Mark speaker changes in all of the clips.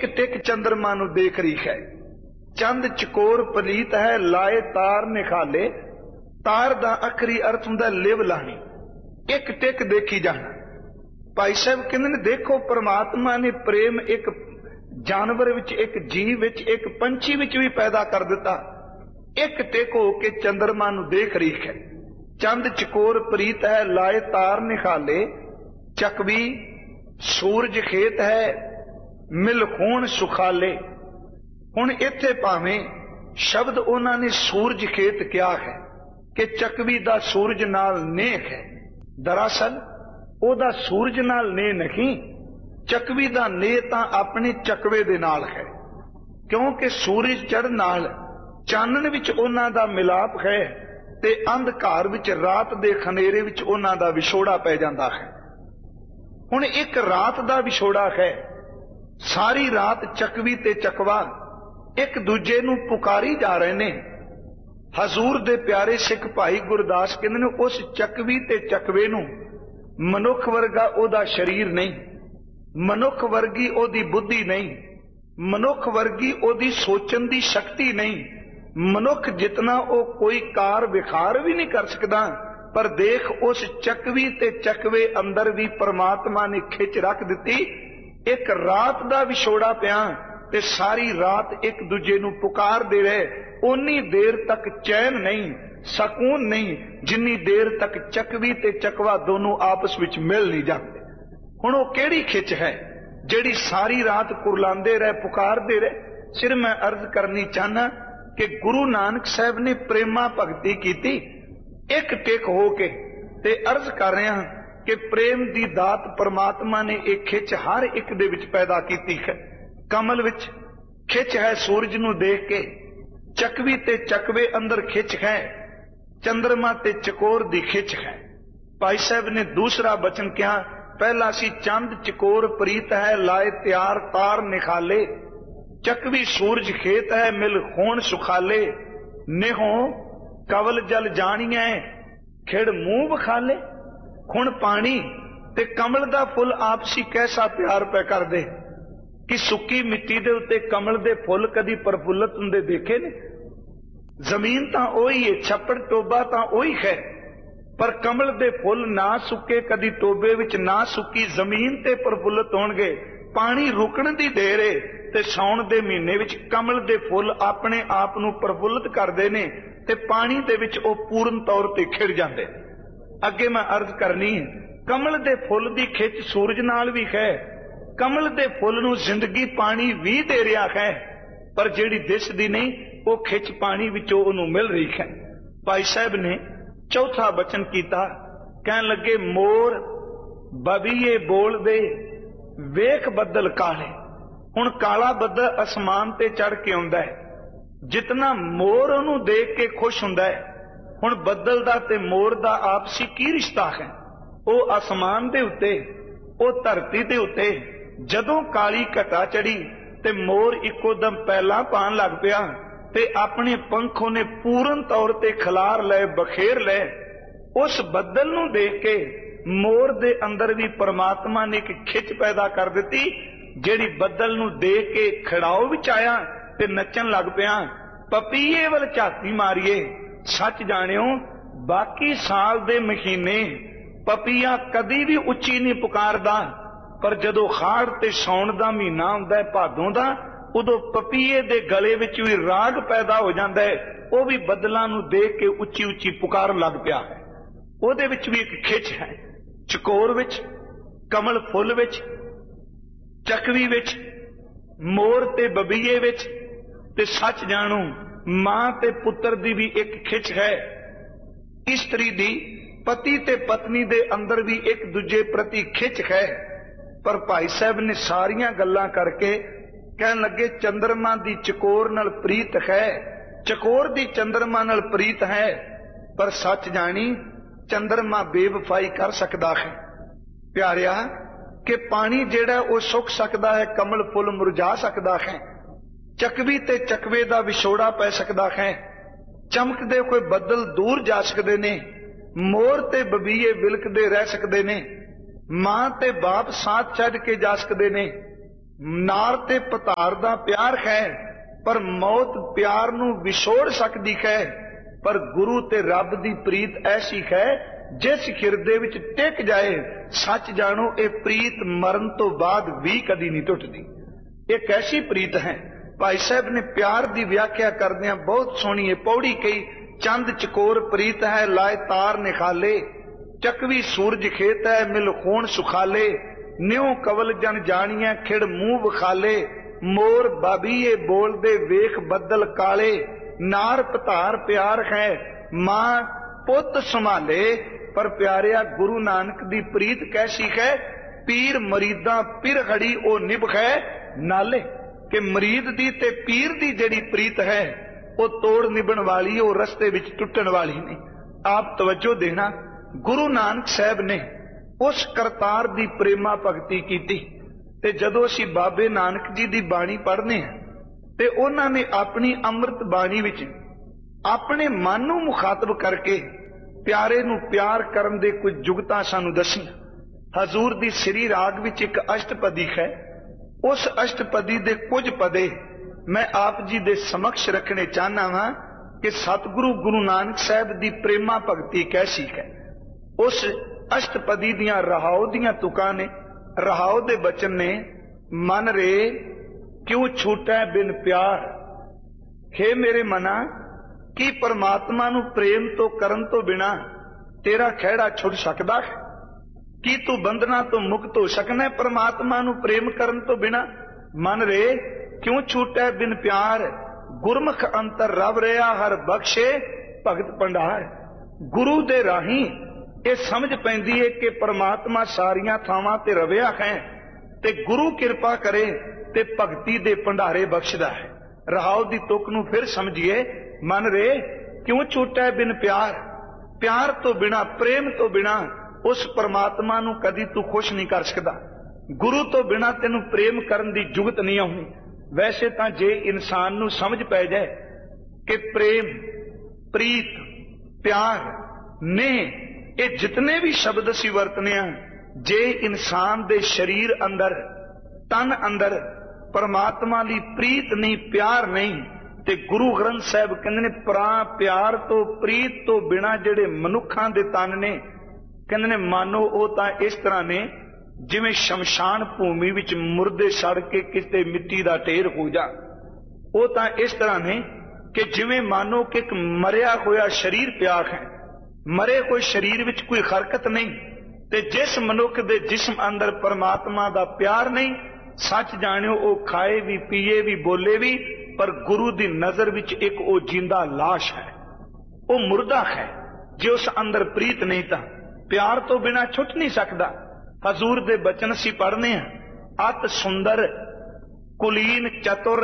Speaker 1: एक टिक चंद्रमा नू देख रही है। चंद चकोर पलीत है, लाए तार निखाले। तार दा अखरी अर्थ हुंदा लिव लानी, एक टिक देखी जाना। भाई साहब कहंदे ने देखो परमात्मा ने प्रेम एक जानवर विच, एक जीव विच, एक पंछी विच भी पैदा कर दिता। एक टिक हो के चंद्रमा नू देख रही है। चंद चकोर प्रीत है, लाए तार निखाले। चकवी सूरज खेत है, मिल खून सुखाले। हुण इत्थे भावें शब्द उन्हां ने सूरज खेत किया है कि चकवी दा सूरज नाल नेह है। दरअसल ओदा सूरज नाल नेह नहीं, चकवी दा नेह तां अपने चकवे दे नाल है, क्योंकि सूरज चढ़ नाल चानन विच उन्हां दा मिलाप है ते अंधकार विच रात दे खनेरे विच उन्हां दा विछोड़ा पै जांदा है। हुण एक रात दा विछोड़ा है। सारी रात चकवी ते चकवा एक दूजे नू पुकारी जा रहे ने। हजूर दे प्यारे सिख भाई गुरदास कहंदे ने उस चकवी ते चकवे नू मनुख वर्गा ओदा शरीर नहीं, मनुख वर्गी ओदी बुद्धि नहीं, मनुख वर्गी ओदी सोचन दी शक्ति नहीं। मनुख जितना ओ कोई कार विखार भी नहीं कर सकदा, पर देख उस चकवी ते चकवे अंदर भी परमात्मा ने खिच रख दिती। एक रात दा विछोड़ा पिया ते सारी रात एक दूजे नू पुकार दे रहे। उन्नी देर तक चैन नहीं, सकून नहीं, जिन्नी देर तक चकवी ते चकवा दोनों आपस विच मिल नहीं जाते। हुण ओह केड़ी खिच है जेड़ी सारी रात कुरलांदे रहे, पुकारदे रहे। सिर मैं अर्ज करनी चाहना कि गुरु नानक साहब ने प्रेमा भगती कीती एक टिक हो के, ते अर्ज कर रहा कि प्रेम दी दात परमात्मा ने एक खिच हर एक दे विच पैदा कीती है। कमल विच खिच है सूरज नू देख के, चकवी ते चकवे अंदर खिच है, चंद्रमा ते चकोर दी खिच है। भाई साहब ने दूसरा वचन क्या, पहला सी चंद चकोर प्रीत है, लाए त्यार तार निखाले। चकवी सूरज खेत है, मिल खून सुखाले। नेहो कवल जल जानिए, खिड़ मुंह बखाले। हुण पानी ते कमल दा फुल आपसी कैसा प्यार पै कर दे कि सुक्की मिट्टी दे उत्ते कमल दे फुल कदी प्रफुल्लत हुंदे देखे ने? जमीन तां ओही है, छप्पड़ टोबा तां ओही है, पर कमल दे फुल ना सुके कदी टोबे विच, ना सुकी जमीन ते प्रफुल्लत होणगे। पानी रुकण दी देर है ते सौण दे महीने विच कमल दे फुल अपने आप नूं प्रफुल्लत करदे ने ते पानी दे विच ओ पूर्ण तौर ते खिड़ जांदे। अगे मैं अर्ज करनी है, कमल दे फुल दी खिच सूरज नाल भी है, कमल दे फुल नूं जिंदगी पानी भी दे रहा है, पर जिहड़ी दिसदी नहीं वो खिच पानी विचों उहनूं मिल रही है। भाई साहब ने चौथा वचन कीता, कहन लगे मोर बबीए बोल दे वेख बदल काले। हुण काला बदल आसमान ते चढ़ के आउंदा है, जितना मोर उहनूं देख के खुश हुंदा है। हुण बदल दा ते मोर दा आपसी की रिश्ता है? वो आसमान दे उत्ते, वो धरती दे उत्ते जदों काली घटा चढ़ी ते मोर इको दम पैला पान लग पिया ते अपने पंखों ने पूर्ण तौर ते खिलार ले, बखेर ले। उस बदल नूं देख के मोर दे अंदर भी परमात्मा ने एक खिच पैदा कर दिती, जेड़ी बदल नूं देख के खड़ाओ विच आया ते नचन लग पिया। पपीए वल झाती मारिए, सच जानियो बाकी साल दे महीने पपीया कदी भी उच्ची नहीं पुकारदा, पर जदों खाड़ ते सौण दा महीना हुंदा है, भादों दा, उदों पपीए दे गले विच भी राग पैदा हो जांदा है। वो भी बदलां नूं देख के उच्ची उच्ची पुकार लग पिया है। ओहदे विच भी एक खिच है, चकोर विच, कमल फुल विच, चकवी विच, मोर ते बबीए विच, ते सच जानू मां ते पुत्र दी भी एक खिच है। स्त्री दी पति ते पत्नी दे अंदर भी एक दूजे प्रति खिच है। पर भाई साहब ने सारियां गल्लां करके कहन लगे चंद्रमा दी चकोर नाल प्रीत है, चकोर दी चंद्रमा नाल प्रीत है, पर सच जानी चंद्रमा बेवफाई कर सकता है। प्यारिया कि पानी जेड़ा वो सुख सकता है, कमल फुल मुरझा सकता है, चकवी ते चकवे दा विछोड़ा पै सकता है, चमकदे कोई बदल दूर जा सकते ने, मोर ते बबीए विलकदे रह सकते ने, मां ते बाप साथ छड्ड के जा सकते ने, नार ते पतार दा प्यार है, पर मौत प्यार नू विछोड़ सकदी है। पर गुरु ते रब दी प्रीत ऐसी है, जिस हिरदे विच टिक जाए, सच जानो ये प्रीत मरण तो बाद भी कदी नहीं टुटदी। एक ऐसी प्रीत है। भाई साहब ने प्यार की व्याख्या करदियां बहुत सोहनी पौड़ी कही, चंद चकोर प्रीत है लाए तार निखाले, चकवी सूरज खेत है मिल खून सुखाले, न्यों कवल जन जानिया खिड़ मुंह विखाले, मोर बाबीए बोल दे वेख बदल काले, नार पतार प्यार है मां पुत संभाले। पर प्यारिया गुरु नानक दी प्रीत कैसी है, पीर मरीदा पिर घड़ी ओ निभ है नाले। कि मरीद दी ते पीर दी जड़ी प्रीत है वो तोड़ निभण वाली, वो रस्ते विच टुटण वाली नहीं। आप तवज्जो देना, गुरु नानक साहब ने उस करतार दी प्रेमा भगती कीती ते जदों असीं बाबे नानक जी दी बाणी पढ़ने ते उन्हां ने अपनी अमृत बाणी विच अपने मन नूं मुखातब करके प्यारे नूं प्यार करन दे कुछ जुगतां सानूं दसीआं। हजूर दी श्री राग विच एक अष्टपदी है, उस अष्टपदी दे कुछ पदे मैं आप जी दे समक्ष रखने चाहना वां कि सतगुरु गुरु नानक साहब दी प्रेमा भगती कैसी है। उस अष्टपदी दियां रहाओ दियां तुकां ने, रहाओ दे बचन ने, मन रे क्यों छूटै बिन प्यार, हे मेरे मना की परमात्मा नू प्रेम तो करन तो बिना तेरा खैड़ा छुट सकदा है। की तू बंधना तो मुक्त हो सकना परमात्मा नू प्रेम करन तो बिना। मन रे क्यों छूटै बिन प्यार, गुरमुख अंतर रव रहा हर बख्शे भगत भंडार। गुरु दे राही ये समझ पैंदी है कि परमात्मा सारियां थावां ते रविया है ते गुरु कृपा करे ते भगती दे भंडारे बख्शदा है। रहाओ दी तुक नू फिर समझिए, मन रे क्यों छूटै बिन प्यार, प्यार तो बिना प्रेम तो बिना उस परमात्मा नू कदी तू खुश नहीं कर सकदा। गुरु तो बिना तेनू प्रेम करन दी जुगत नहीं आउंदी। वैसे तां जे इंसान नू समझ पै जाए कि प्रेम प्रीत प्यार ने ये जितने भी शब्द असीं वरतने आ, जे इंसान दे शरीर अंदर तन अंदर परमात्मा दी प्रीत नहीं प्यार नहीं ते गुरु ग्रंथ साहब कहंदे ने प्यार तो प्रीत तो बिना जेड़े मनुखां दे तन ने, कहंदे ने मानो वो तां इस तरह ने जिवें शमशान भूमि विच मुर्दे सड़ के किते मिट्टी दा ढेर हो जा। वो तां इस तरह ने कि जिवें मानो कि एक मरिया होया शरीर पिया है, मरे कोई शरीर विच कोई हरकत नहीं ते जिस मनुख दे जिस्म अंदर परमात्मा दा प्यार नहीं, सच जानियो वो खाए भी पीए भी बोले भी, पर गुरु दी नजर विच एक वो जिंदा लाश है, वो मुर्दा है। जे उस अंदर प्रीत नहीं था प्यार तो बिना छुट नहीं सकता। हजूर दे बचन सी पढ़ने हैं, अत सुंदर कुलीन चतुर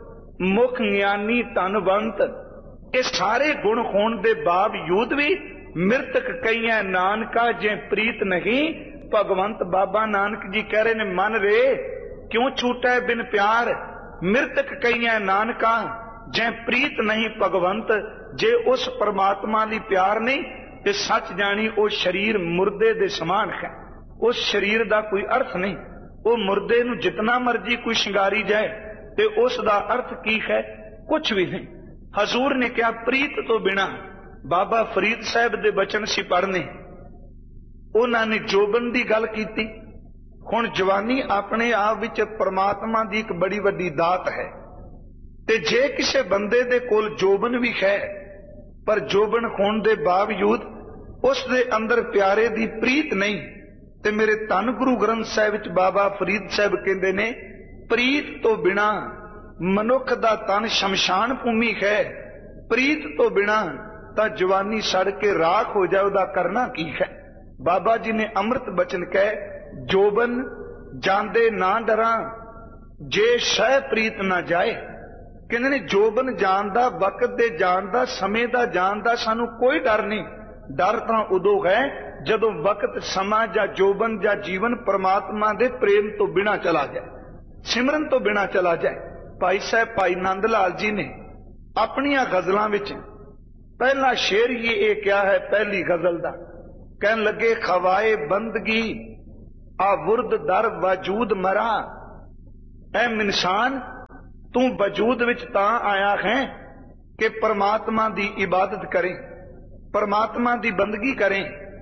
Speaker 1: मुख ज्ञानी धनवंत, ये सारे गुण होने दे बावजूद भी मृतक कईयां नानका जे प्रीत नहीं। भगवंत बाबा नानक जी कह रहे ने, मन रे क्यों छूटै बिन प्यार, मृतक कईयां नानका जे प्रीत नहीं भगवंत। जे उस परमात्मा ली प्यार नहीं ते सच जानी वो शरीर मुर्दे दे समान है, उस शरीर दा कोई अर्थ नहीं। वो मुर्दे नू जितना मर्जी कोई शिंगारी जाए ते उस दा अर्थ की है, कुछ भी नहीं। हजूर ने क्या प्रीत तो बिना। बाबा फरीद साहब दे बचन सी पढ़ने, उन्होंने जोबन की गल की। हुण जवानी अपने आप विच परमात्मा की एक बड़ी वड्डी दात है, ते जे किसी बंदे दे कोल जोबन भी है पर जोबन होने दे बावजूद उस दे अंदर प्यारे दी प्रीत नहीं, ते मेरे धन गुरु ग्रंथ साहिब विच बाबा फरीद साहब कहंदे ने, प्रीत तो बिना मनुख दा तन शमशान भूमि है, प्रीत तो बिना तां जवानी सड़ के राख हो जाए, उहदा करना की है। बाबा जी ने अमृत बचन कहे, जोबन जांदे ना डरा जे शह प्रीत ना जाए। कहंदे ने जोबन जान दा, वक्त दे जान दा, समय दा जान दा सानू कोई डर नहीं। डर तां उदों है जदों वक्त समा जा जोबन जा जीवन परमात्मा दे प्रेम तो बिना चला जाए, सिमरन तो बिना चला जाए। भाई साहब भाई नंद लाल जी ने अपनियां गजलां विच पहला शेर ये क्या है, पहली गजल दा कहन लगे, खवाए बंदगी आ वुर्द दर वजूद मरा, ऐ इंसान तू वजूद विच तां आया है कि परमात्मा दी इबादत करें, परमात्मा दी बंदगी करें।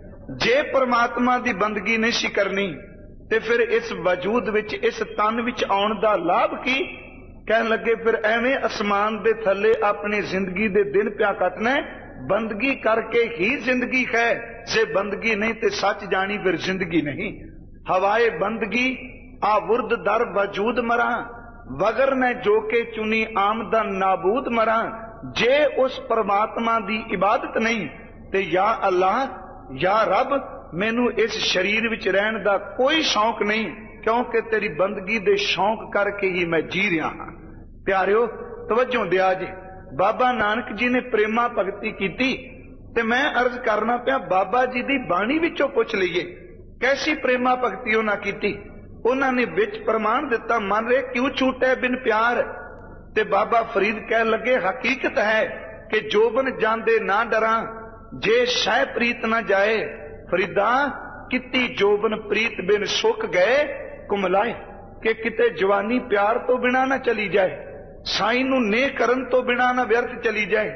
Speaker 1: जे परमात्मा दी बंदगी नहीं सी करनी ते फिर इस वजूद विच, इस तन विच आउण दा लाभ की? कहन लगे फिर एवें आसमान दे थले अपनी जिंदगी दे दिन प्या कटना, बंदगी करके ही जिंदगी है। जे बंदगी नहीं ते सच जानी फिर जिंदगी नहीं। हवाए बंदगी आवुर्द दर वजूद मरा, वगर ने जो के चुनी आमदन नाबूद मरा। जे उस परमात्मा दी इबादत नहीं ते या अल्लाह या रब मैनू इस शरीर विच रहन दा कोई शौक नहीं, क्योंकि तेरी बंदगी दे शौक करके ही मैं जी रहा हाँ। प्यारिओ तवज्जो दिया जी, बाबा नानक जी ने प्रेमा भगती कीती ते मैं अर्ज करना पिया बाबा जी दी बाणी विचों पुछ लईए कैसी प्रेमा भगती उन्हां कीती। उन्होंने विच प्रमाण दिता, मन रे क्यों छूटे बिन प्यार। ते बाबा फरीद कह लगे हकीकत है कि जोबन जांदे ना डरा, जे शह प्रीत ना जाए। फरीदा किती जोबन प्रीत बिन सुख गए कुमलाए, कि किते जवानी प्यार तो बिना ना चली जाए, साई नू ने करन तो बिना ना व्यर्थ चली जाए।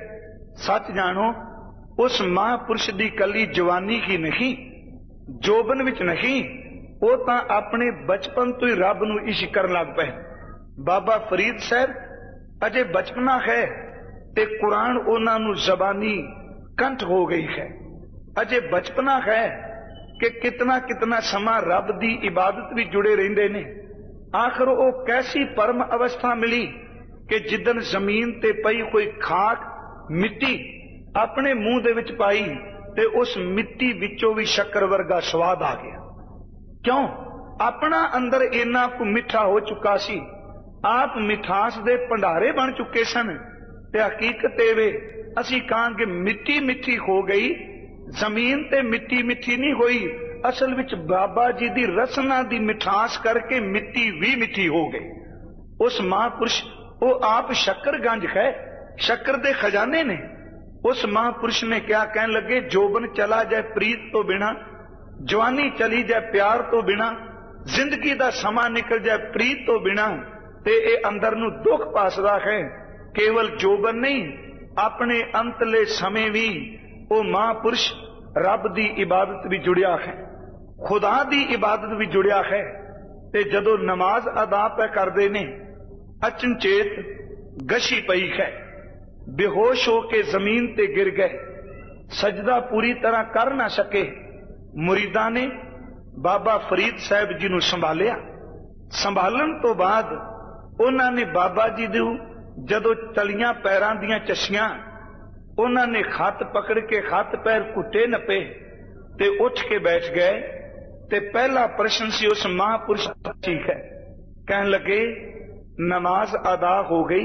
Speaker 1: सच जानो उस महापुरुष दी कली जवानी ही नहीं, जोबन विच नहीं, वो तां अपने बचपन तो ही रब नू इश्क करन लग पे। बाबा फरीद साहब अजे बचपना है ते कुरान उन्हां नू जबानी कंठ हो गई है। अजे बचपना है कि कितना कितना समा रब दी इबादत भी जुड़े रहिंदे ने। आखिर वो कैसी परम अवस्था मिली कि जिदन जमीन ते पई कोई खाक मिट्टी अपने मुंह दे विच पाई ते उस मिट्टी विचों भी शक्कर वर्गा स्वाद आ गया। क्यों? अपना अंदर इन्ना को मिठा हो चुका सी, आप मिठास दे भंडारे बन चुके सन। ते हकीकत एवे असी कहांगे मिट्टी मिठी हो गई, जमीन ते मिट्टी मिठी नहीं हुई। असल विच बाबा जी दी रसना दी मिठास करके मिट्टी भी मिठी हो गई। उस महापुरुष वो आप शक्करगंज है, शक्कर दे खजाने ने। उस महापुरुष ने क्या कहन लगे, जोबन चला जाए प्रीत तो बिना, जवानी चली जाए प्यार तो बिना, जिंदगी दा समा निकल जाए प्रीत तो बिना, ते ए अंदर नू दुख पासदा है। केवल जोबन नहीं, अपने अंतले समय भी वो महापुरुष रब दी इबादत भी जुड़िया है, खुदा दी इबादत भी जुड़िया है। ते जदों नमाज अदा पे करदे ने, अचनचेत गशी पई है, बेहोश होके जमीन ते गिर गए, सजदा पूरी तरह कर ना सके। मुरीदा ने बाबा फरीद साहब जी नू संभालिया। संभालन तो बाद उन्होंने बाबा जी दू जदों चलियां पैरां दियां चशियां, उन्होंने खत पकड़ के खत पैर घुटे नपे ते उठ के बैठ गए। ते पहला प्रश्न सी उस महापुरुष ठीक है, कहन लगे नमाज अदा हो गई,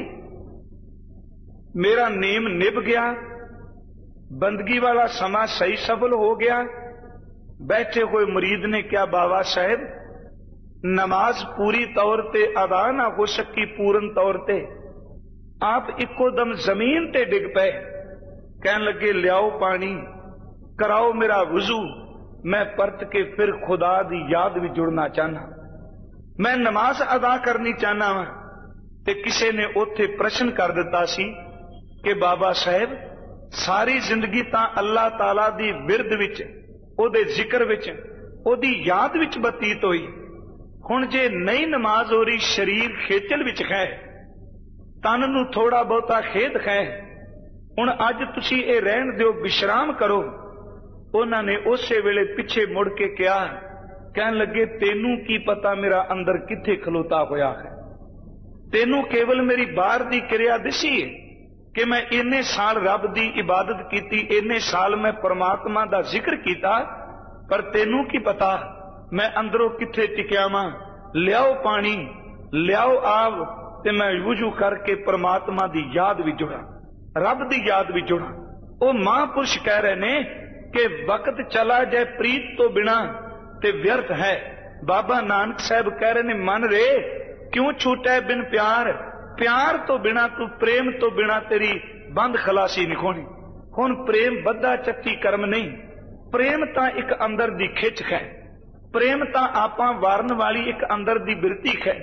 Speaker 1: मेरा नेम निभ गया, बंदगी वाला समा सही सफल हो गया। बैठे हुए मुरीद ने क्या बाबा साहब नमाज पूरी तौर ते अदा ना हो सकी, पूर्ण तौर ते आप इको दम जमीन ते डिग पे। कहन लगे लियाओ पानी, कराओ मेरा वुजू, मैं परत के फिर खुदा दी याद भी जुड़ना चाहना, मैं नमाज अदा करनी चाहना वा। ते किसी ने उथे प्रश्न कर दिता सी कि बाबा साहब सारी जिंदगी तां अल्लाह ताला दी बिरद विच, ओदे जिक्र विच, ओदी याद विच बतीत होई। हुण जे नहीं नमाज हो रही, शरीर खेचल विच है, तन नू थोड़ा बहुता खेद है, हुण अज तुसी ए रहन दिओ, विश्राम करो। उन्होंने उसे वेले पिछे मुड़ के कहा, कहन लगे तेनू की पता मेरा अंदर किथे खलोता होया है, तेनू केवल मेरी बाहर दी क्रिया दिसी है कि मैं इन्ने साल रब दी इबादत की, इन्ने साल मैं परमात्मा दा जिक्र किया, पर तेनू की पता मैं अंदरों किथे टिकिया वां। लियाओ पानी, लियाओ आव, ते मैं वुजू करके परमात्मा दी याद भी जुड़ा, रब दी याद भी जुड़ा। वो महापुरुष कह रहे ने कि वक्त चला जाए प्रीत तो बिना ते व्यर्थ है। बाबा नानक साहब कह रहे ने मन रे क्यों छूटे बिन प्यार, प्यार तो बिना तू, प्रेम तो बिना तेरी बंद खलासी नहीं होनी। हुण प्रेम बद्धा चक्की कर्म नहीं, प्रेम तां एक अंदर दी खिच है, प्रेम तां आपां वारन वाली एक अंदर दी बिरती है।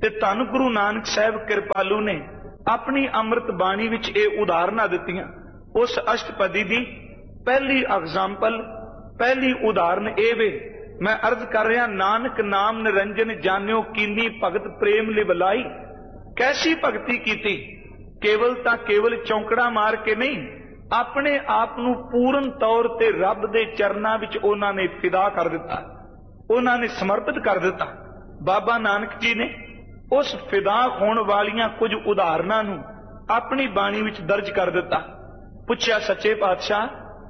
Speaker 1: ਤੇ ਧੰਨ ਗੁਰੂ ਨਾਨਕ ਸਾਹਿਬ ਕਿਰਪਾਲੂ ਨੇ ਆਪਣੀ ਅੰਮ੍ਰਿਤ ਬਾਣੀ ਵਿੱਚ ਇਹ ਉਦਾਹਰਨਾਂ ਦਿੱਤੀਆਂ। ਉਸ ਅਸ਼ਟਪਦੀ ਦੀ ਪਹਿਲੀ ਐਗਜ਼ਾਮਪਲ, ਪਹਿਲੀ ਉਦਾਹਰਨ ਇਹ ਵੇ, मैं अर्ज कर रहा, नानक नाम निरंजन जान्यो कीनी भगत प्रेम लिवलाई। कैसी भगती की? केवल तां केवल चौंकड़ा मार के नहीं, अपने आप नूं पूर्ण तौर ते रब दे चरनां विच उन्हां ने फिदा कर दिता, उन्हां ने समर्पित कर दिता। बाबा नानक जी ने उस फिदा होण वालियां कुछ उदाहरणां नूं अपनी बाणी विच दर्ज कर दिता। पुछया, सच्चे पातशाह,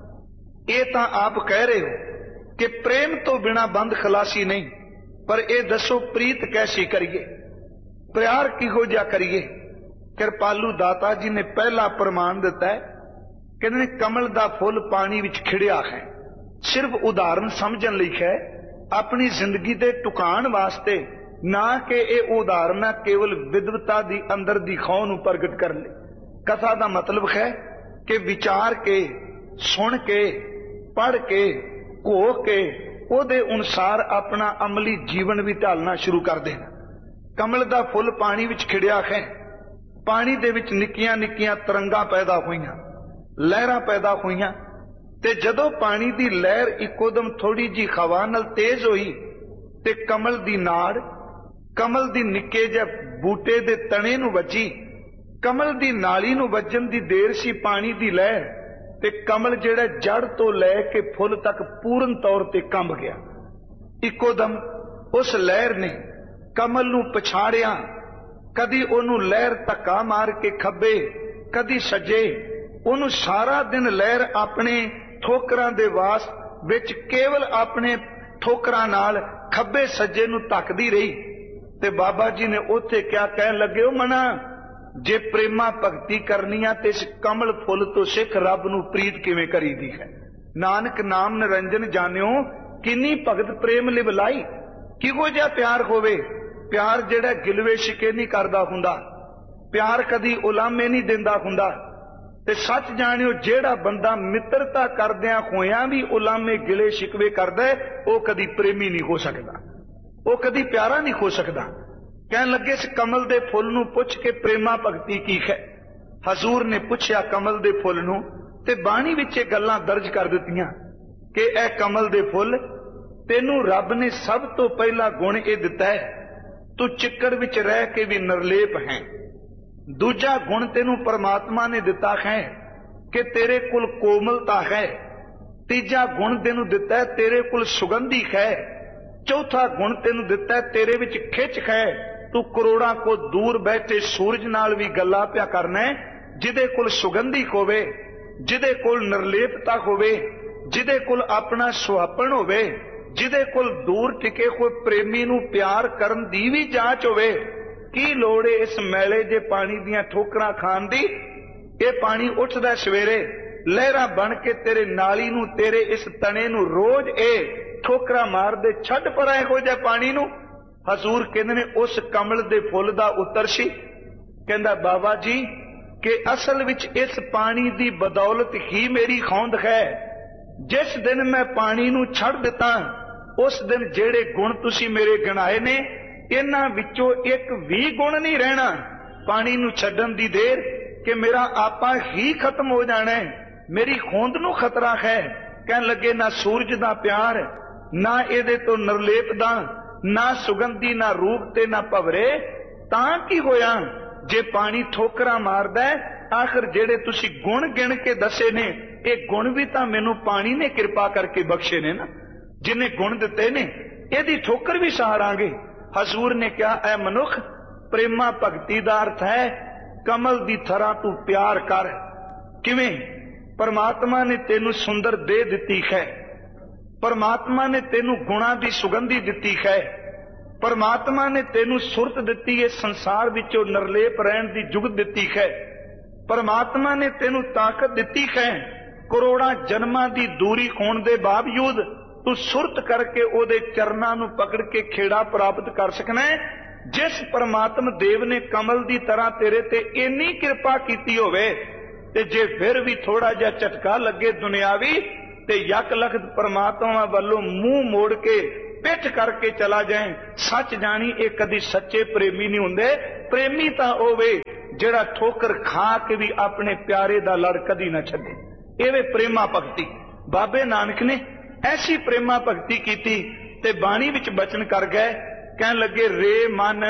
Speaker 1: ये तां आप कह रहे हो कि प्रेम तो बिना बंद खलासी नहीं, पर यह दसो प्रीत कैसी करिए, प्यार किहो जिहा करिए? कृपालू दाता जी ने पहला प्रमाण दिता है, कहते कमल दा फुल पानी विच खिड़िया है। सिर्फ उदाहरण समझण लई है, अपनी जिंदगी दे टुकाण वास्ते ना कि यह उदाहरण केवल विद्वता दी अंदर दी खौह नूं प्रगट कर ले। कथा दा मतलब है कि विचार के, सुन के, पढ़ के, हो के ओदे अनुसार अपना अमली जीवन भी ढालना शुरू कर देना। कमल दा फुल पानी विच खिड़िया है, पानी दे विच निक्कियां निक्कियां तरंगां पैदा होईयां, लहरां पैदा होईयां, ते जदों पानी दी लहर इकोदम थोड़ी जी हवा नाल तेज होई ते कमल दी नाड़, कमल दी निक्के जिहे बूटे दे तणे नूं वजी, कमल दी नाली नूं वजन दी देर सी पानी दी लहर, ते कमल जिहड़ा जड़ तो लैके फुल तक पूर्ण तौर ते कंब गया। इकोदम उस लहर ने कमल नूं पछाड़िया, कदी ओनू लहर धक्का मार के खब्बे, कदी सज्जे, ओनू सारा दिन लहर अपने ठोकरां दे वास विच केवल अपने ठोकरां नाल खब्बे सज्जे नूं धक्कदी रही। ते बाबा जी ने उत्थे क्या कहन लगे, मना जे प्रेमा भगती करनी है तो इस कमल फुल तो सिख रब नूं प्रीत किवें करीदी है। नानक नाम निरंजन जान्यो किन्नी भगत प्रेम लिवलाई। किहो जिहा प्यार होवे, प्यार जिहड़ा गिलवे शिके नहीं करदा हुंदा, प्यार कदी उलामे नहीं दिंदा हुंदा। ते सच जाणियो जिहड़ा बंदा मित्रता करदियां होइयां भी उलामे गिले शिकवे करदा है, वो कदी प्रेमी नहीं हो सकदा, वो कदी प्यारा नहीं हो सकदा। कहन लगे, इस कमल दे फुल नूं पुछ के प्रेमा भगती की है। हजूर ने पुछया कमल दे फुल नूं, ते बाणी विच ये गल्लां दर्ज कर दित्तियां कि ए कमल दे फुल, तेनू रब ने सब तो पहला गुण ये दिता है, तू चिक्कड़ विच रह के भी निर्लेप है। दूजा गुण तेनू परमात्मा ने दिता है कि तेरे कुल कोमलता है। तीजा गुण तेनू दिता है तेरे कुल सुगंधी है। चौथा गुण तेनू दिता है तेरे विच खिच है। तू करोड़ां को दूर बैठे सूरज नाल भी गल्लां पिया करना है, जिदे कुल सुगंधी होवे, जिदे कुल निर्लेपता होवे, जिदे कुल अपना सुहापन होवे, जिदे कुल दूर टिके कोई प्रेमी नूं प्यार करन दी भी जांच होवे। की लोड़ है इस मैले जे पानी दियां ठोकरां खाण दी? ये पानी उठदा सवेरे लहरां बन के तेरे नाली नूं, तेरे इस तने नूं रोज ए ठोकरां मार दे, छड्ड परां इहो जिहे पानी नूं। हजूर कहंदे ने उस कमल दे फुल दा उत्तर सी, कहंदा बाबा जी कि असल विच इस पानी दी बदौलत ही मेरी खौंद है। जिस दिन मैं पानी नूं छड्ड दिता, उस दिन जेड़े गुण तुसी मेरे गिनाए ने, इन्हां विचों एक भी गुण नहीं रहना। पानी नूं छड्डण दी देर कि मेरा आपा ही खत्म हो जाना है, मेरी खोंद नूं खतरा है। कहन लगे, ना सूरज दा प्यार, ना इहदे तो निर्लेप दा, ना सुगंधी, ना रूप ते ना भवरे। तां की होया जे पानी ठोकरा मारदा है? आखिर जेड़े तुसी गुण गिण के दसे ने, ये गुण भी तां मैनू पानी ने कृपा करके बख्शे ने ना, जिन्हें गुण दिते ने, इहदी ठोकर भी सहारांगे। हजूर ने कहा, ऐ मनुख, प्रेमा भगती दा अर्थ है कमल दी थरां तू प्यार कर। किवें? परमात्मा ने तेनू सुंदर दे दिती है, परमात्मा ने तेनू गुणा दी सुगंधी दिती है, परमात्मा ने तेनू सुरत दिती है, संसार विचों निर्लेप रहण दी जुगत दिती है, परमात्मा ने तेनू ताकत दिती है। करोड़ां जन्मां दी दूरी होण दे बावजूद तू सुरत करके ओदे चरनां नू पकड़ के खेड़ा प्राप्त कर सकना है। जिस परमात्मा देव ने कमल दी तरह तेरे ते इन्नी कृपा कीती होवे, ते जे फिर भी थोड़ा जिहा झटका लगे दुनियावी, ते यक लखत परमात्मा वालों मुंह मोड़ के पिठ करके चला जाए। सच जानी ये कदी सच्चे प्रेमी नहीं हुंदे। प्रेमी तां होवे जिहड़ा ठोकर खा के भी अपने प्यारे दा लड़ कदी ना छड्डे। एवे प्रेमा भगती। बाबे नानक ने ऐसी प्रेमा भगती कीती ते बाणी विच बचन कर गए, कहन लगे रे मन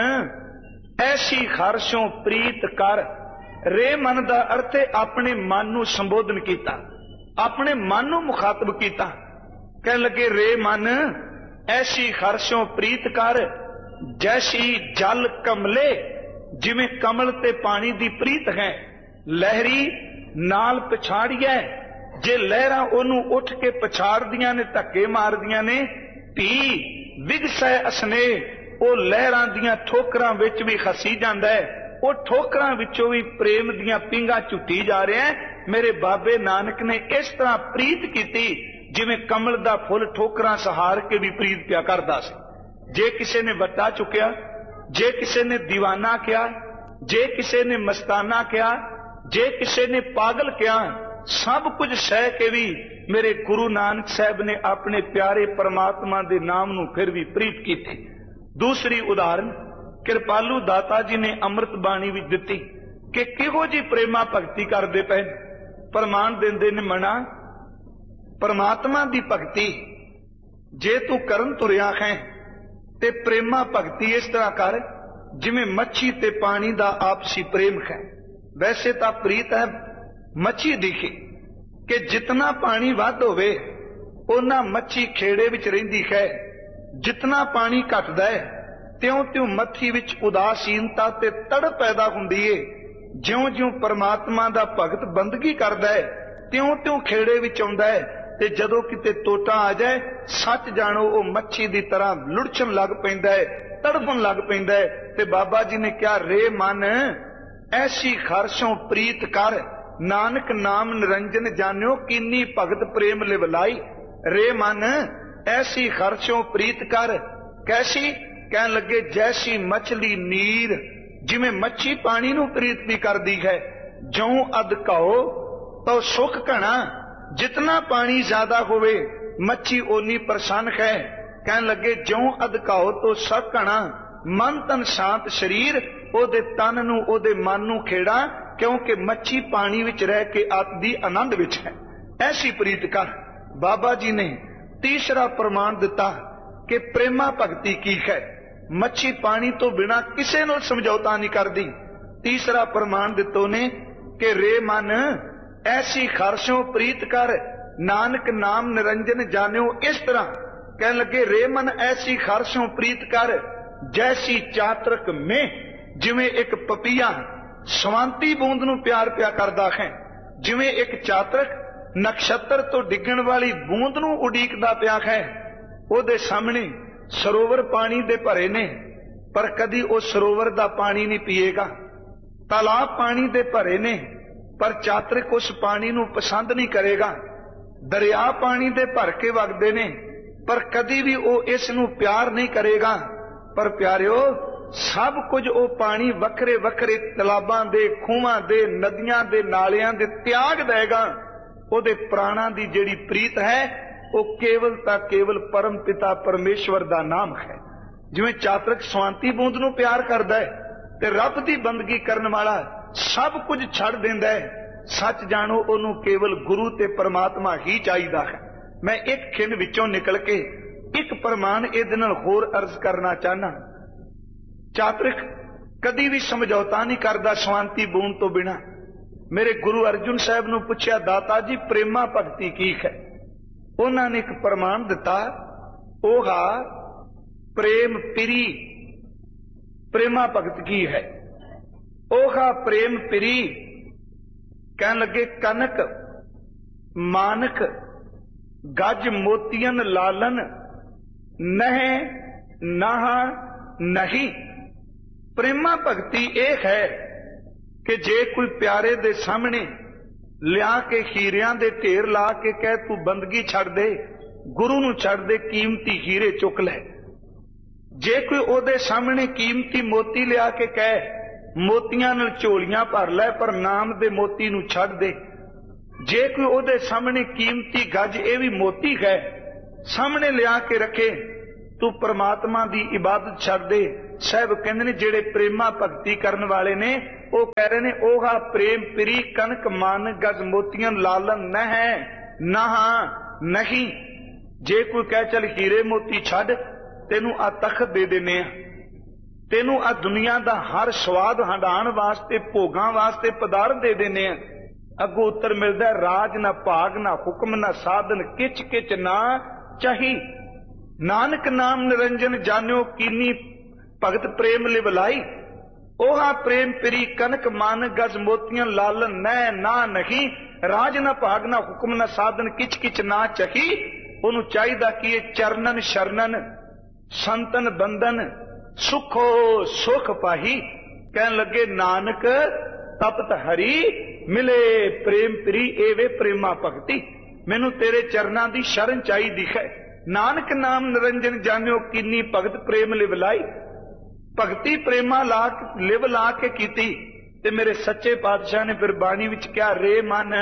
Speaker 1: ऐसी खारशों प्रीत कर। रे मन दा अर्थ है अपने मन नूं संबोधन कीता, अपने मन नूं मुखातब कीता। कहन लगे रे मन ऐसी खारशों प्रीत कर जैसी जल कमले। जिवें कमल ते पानी दी प्रीत है, लहरी नाल पछाड़िए। जे लहरां ओनू उठ के पछाड़दियां ने, धक्के मारदियां ने, धी विगसै असने ओ लहरां दियां ठोकरां विच भी खसी जांदा है। वो ठोकरां विचों भी प्रेम दियां पिंगां झुटी जा रहे हैं। मेरे बाबे नानक ने इस तरह प्रीत कीती जिवें कमल दा फुल ठोकरां सहार के भी प्रीत पिया करदा सी। जे किसी ने वट्टा चुकिया, जे किसी ने दीवाना किया, जे किसी ने मस्ताना किया, जे किसी ने पागल किया, सब कुछ सह के भी मेरे गुरु नानक साहब ने अपने प्यारे परमात्मा दे नाम नूं फिर भी प्रीत की थी। दूसरी उदाहरण कृपालू दाता जी ने अमृत बाणी विच दित्ती कि किहो जी प्रेमा भगती करदे पे। प्रमाण देंदे ने मना परमात्मा दी भगती जे तू करन तुरिया है ते प्रेमा भगती इस तरह कर जिवें मच्छी ते पानी दा आपसी प्रेम है। वैसे तां प्रीत है मच्छी दिखी कि जितना पानी वध होवे उन्ना मच्छी खेड़े विच रहिंदी है। जितना पानी घटदा है त्यों त्यों मच्छी विच उदासीनता ते तड़ पैदा हुंदी है। ज्यों ज्यों परमात्मा दा भगत बंदगी करदा है त्यों त्यों खेड़े विच आउंदा है। ते जदों किते टोटा आ जाए सच जानो वो मच्छी दी तरह लुढ़छण लग पैंदा है, तड़फण लग पैंदा है। ते बाबा जी ने कहा रे मन ऐसी खारशों प्रीत कर, नानक नाम निरंजन जान्यो कीनी भगत प्रेम लिवलाई। रे मन ऐसी खारशों प्रीत कर। कैसी? कहन लगे जैसी मछली नीर, जिवें मच्छी पानी नूं प्रीत भी करदी है। ज्यों अध कहो तो सुख घना। जितना पानी ज्यादा होवे मच्छी ओनी प्रसन्न है। कहन लगे ज्यों अध कहो तो सुख घना। मन तन शांत शरीर, ओदे तन नूं ओदे मन नूं खेड़ा, क्योंकि मच्छी पानी विच रह के आत्दी आनंद विच है। ऐसी प्रीत कर। बाबा जी ने तीसरा प्रमाण दिता कि प्रेमा भगती की है। मच्छी पानी तो बिना किसे नाल समझौता नहीं करदी। तीसरा प्रमाण दितो ने कि रे मन ऐसी खारशों प्रीत कर, नानक नाम निरंजन जान्यो। इस तरह कहने लगे रे मन ऐसी खारशों प्रीत कर जैसी चातरक में, जिवें एक पपीहा सवांती बूंद नूं प्यार पिया करदा है। जिवें एक चातरक नक्षत्र तो डिगण वाली बूंद नूं उडीकदा पिया है। ओदे सामने सरोवर पानी दे भरे ने, पर कदी वो सरोवर दा पानी नहीं पिएगा। तालाब पानी दे भरे ने, पर चातरिक उस पानी नूं पसंद नहीं करेगा। दरिया पानी दे भर के वगदे ने, पर कदी भी वो इस नूं प्यार नहीं करेगा। पर प्यारिओ सब कुछ वो पानी वखरे वखरे तलाबां दे, खूहां दे, नदियां दे, नालियां दे त्याग देगा। ओदे प्राणा दी जिहड़ी प्रीत है वो केवल ता केवल परम पिता परमेश्वर दा नाम है। जिवें चातरक स्वांती बूंद नूं प्यार करदा है ते रब दी बंदगी करन वाला सब कुछ छड़ दिंदा है। सच जानो ओनू केवल गुरु ते परमात्मा ही चाहिदा है। मैं एक खिंड विचों निकल के एक प्रमाण इहदे नाल होर अर्ज करना चाहना। चातरक कदी भी समझौता नहीं करदा स्वांती बूंद तो बिना। मेरे गुरु अर्जुन साहब नूं पुछया दाता जी प्रेमा भगती की है? उन्होंने एक प्रमाण दिता, ओहा प्रेम पिरी। प्रेमा भगत की है? ओहा प्रेम पिरी। कहन लगे कनक मानक गज मोतियन लालन नह नहा नहीं। प्रेमा भगती एक है कि जे कोई प्यारे दे सामने लिया के हीरियां दे ढेर ला के कह तू बंदगी छड़ दे, गुरु नूं छड़ दे, कीमती हीरे चुक ले। जे कोई ओदे सामने कीमती मोती लिया के कह मोतियां नाल झोलियां भर लै, पर नाम दे मोती नूं छड़ दे। जे कोई ओदे सामने कीमती गज, ये भी मोती है, सामने लिया के रखे तू परमात्मा दी इबादत छड्ड दे। साहब कहंदे ने जेड़े प्रेमा भगती करन वाले ने वो कह रहे ने ओहा प्रेम पिरी कनक मन गज मोतियां लालन न है नहा नहीं। जे कोई कह चल हीरे मोती छड्ड तेनू आ तख्त दे देने आ, तेनू आ दुनिया दा हर स्वाद हंडाण वास्ते भोगां वास्ते पदार्थ दे देने आ। अगों उत्तर मिलदा राज ना भाग ना हुक्म ना साधन किच किच ना चाही। नानक नाम निरंजन जान्यो कीनी भगत प्रेम लिवलाई। ओहा प्रेम पिरी कनक मान गज मोतियां लालन न ना नहीं। राज ना भाग ना हुक्म ना साधन किच किच ना चही। ओनू चाहिदा कि चरणन शरणन संतन बंधन सुखो सुख पाही। कहन लगे नानक तपत हरी मिले प्रेम पिरी एवे प्रेमा भगती। मैनू तेरे चरना दी शरण चाहिदी है। नानक नाम निरंजन जान्यो कीनी भगत प्रेम लिवलाई। भगती प्रेमा लिव ला के कीती ते मेरे सच्चे पातशाह ने फिर बाणी विच क्या रे मन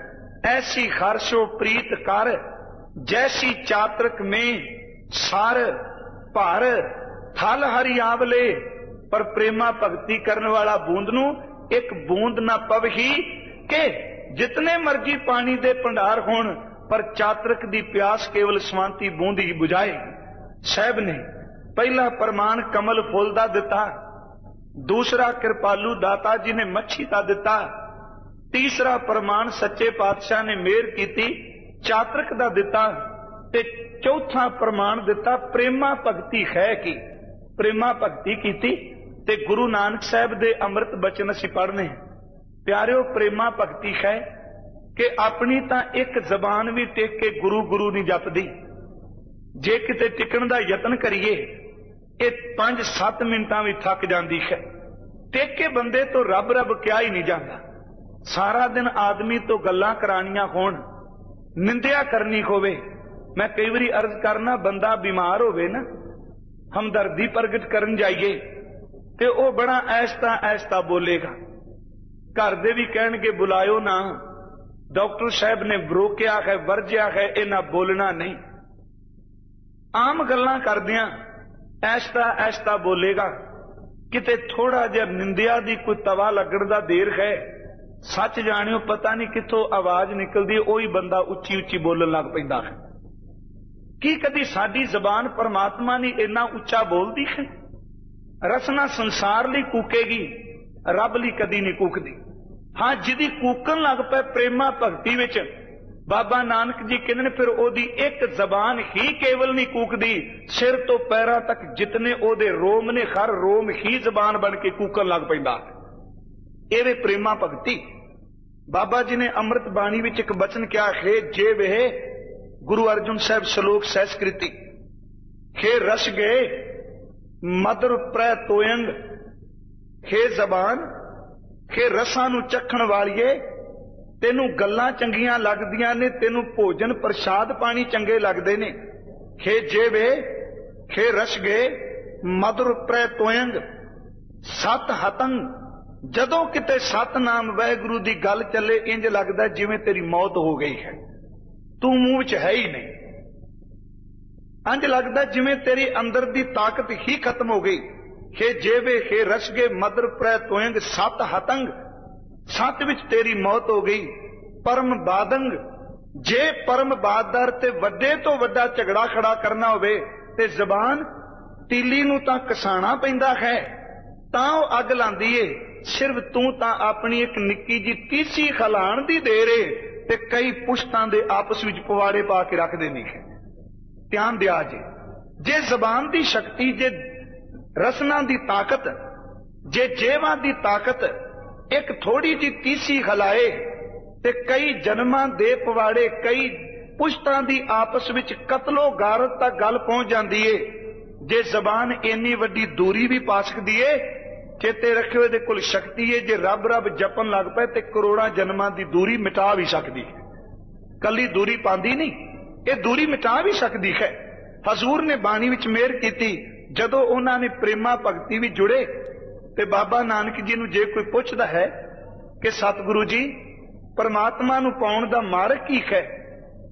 Speaker 1: ऐसी खरशो प्रीत कर जैसी चातरक में सार भार थल हरि आवले। पर प्रेमा भगती करने वाला बूंद नू एक बूंद ना पवही के जितने मर्जी पानी दे भंडार होण पर चातरक दी प्यास केवल स्वांति बूंद ही बुझाए। साहब ने पहला प्रमाण कमल फुल दा दिता, दूसरा कृपालू दाता जी ने मच्छी दा दिता, तीसरा प्रमाण सच्चे पातशाह ने मेहर कीती चातरक दा दिता ते चौथा प्रमाण दिता प्रेमा भगती है की। प्रेमा भगती कीती ते गुरु नानक साहब दे अमृत बचन असीं पढ़ने। प्यारिओ प्रेमा भगती है कि अपनी तां एक जबान भी टेक के गुरु गुरु नहीं जपदी। जे किते टिकण दा यतन करिए ये 5-7 मिनटां भी थक जाती है। टेक के बंदे तो रब रब क्या ही नहीं जाता। सारा दिन आदमी तो गल्लां करानियां होण निंदिया करनी होवे। मैं कई बारी अर्ज करना बंदा बीमार होवे ना हमदर्दी प्रगट करन जाइए ते ओ बड़ा ऐसता ऐसता बोलेगा। घर दे भी कहणगे बुलायो ना, डॉक्टर साहब ने रोकिया है वर्जिया है इन्हां बोलना नहीं। आम गल्लां करदियां ऐसता ऐसता बोलेगा। किते थोड़ा जिहा निंदिया दी कोई तवा लगण दा देर है सच जाणियो पता नहीं कित्थों आवाज निकलदी ओही बंदा उच्ची उच्ची बोलण लग पैंदा है। की कदी साडी जबान परमात्मा ने इन्ना उच्चा बोलदी है? रसना संसार लई कूकेगी रब लई कदी नहीं कूकदी। हाँ जिदी कूकन लग पे प्रेमा भगती विच बाबा नानक जी कहते ने फिर ओदी एक जबान ही केवल नहीं कूकदी, सिर तो पैरां तक जितने ओदे रोम ने हर रोम ही जबान बन के कूकन लग पैंदा। एवे प्रेमा भगती। बाबा जी ने अमृत बाणी विच एक बचन क्या है जे वे गुरु अर्जुन साहब श्लोक सहस्कृति हे रस गए मधुर प्रै तोयंग। हे जबान हे रसां नूं चखण वालिए तेनू गल्लां चंगियां लगदियां ने, तेनू भोजन प्रसाद पानी चंगे लगदे ने। हे जेवे हे रस गए मधुर प्रै तोयंग सत हतंग। जदों किते सतनाम वाहिगुरू दी गल चले इंज लगदा जिवें तेरी मौत हो गई है, तू मूंह विच है ही नहीं। इंज लगदा जिवें तेरी अंदर दी ताकत ही खत्म हो गई। हे जेवे हे रस गए मधुर प्रै तोयंग सत हतंग। सत विच तेरी मौत हो गई। परम बादंग जे परम बादर ते वड्डे तो वड्डा झगड़ा खड़ा करना होवे ते जबान तीली नूं तां कसाणा पैंदा है तां ओह अग लांदी ए। सिर्फ तू तां अपनी एक निक्की जी तीसी खलाण दी देर ए ते कई पुश्तां दे आपस विच पवाड़े पा के रख देने है। ध्यान दिया जे जबान दी शक्ति जे रसना दी ताकत जे जेवा दी ताकत एक थोड़ी जी तीसी खलाए ते कई जन्मां दे पवाड़े कई पुश्तां दी आपस विच कतलो गारत तक गल पहुंच जांदी है। जे जबान इन्नी वड्डी दूरी भी पा सकदी है, चेते रखियो इहदे कोल शक्ति है जे रब रब जपन लग पए ते करोड़ां जन्मां दी दूरी मिटा भी सकदी है। कली दूरी पांदी नहीं, ये दूरी मिटा भी सकदी है। हजूर ने बाणी विच मेहर कीती जदों उन्हां ने प्रेमा भगती विच जुड़े ते बाबा नानक जी नूं जे कोई पुछदा है कि सतगुरु जी परमात्मा नूं पाउण दा मार्ग की है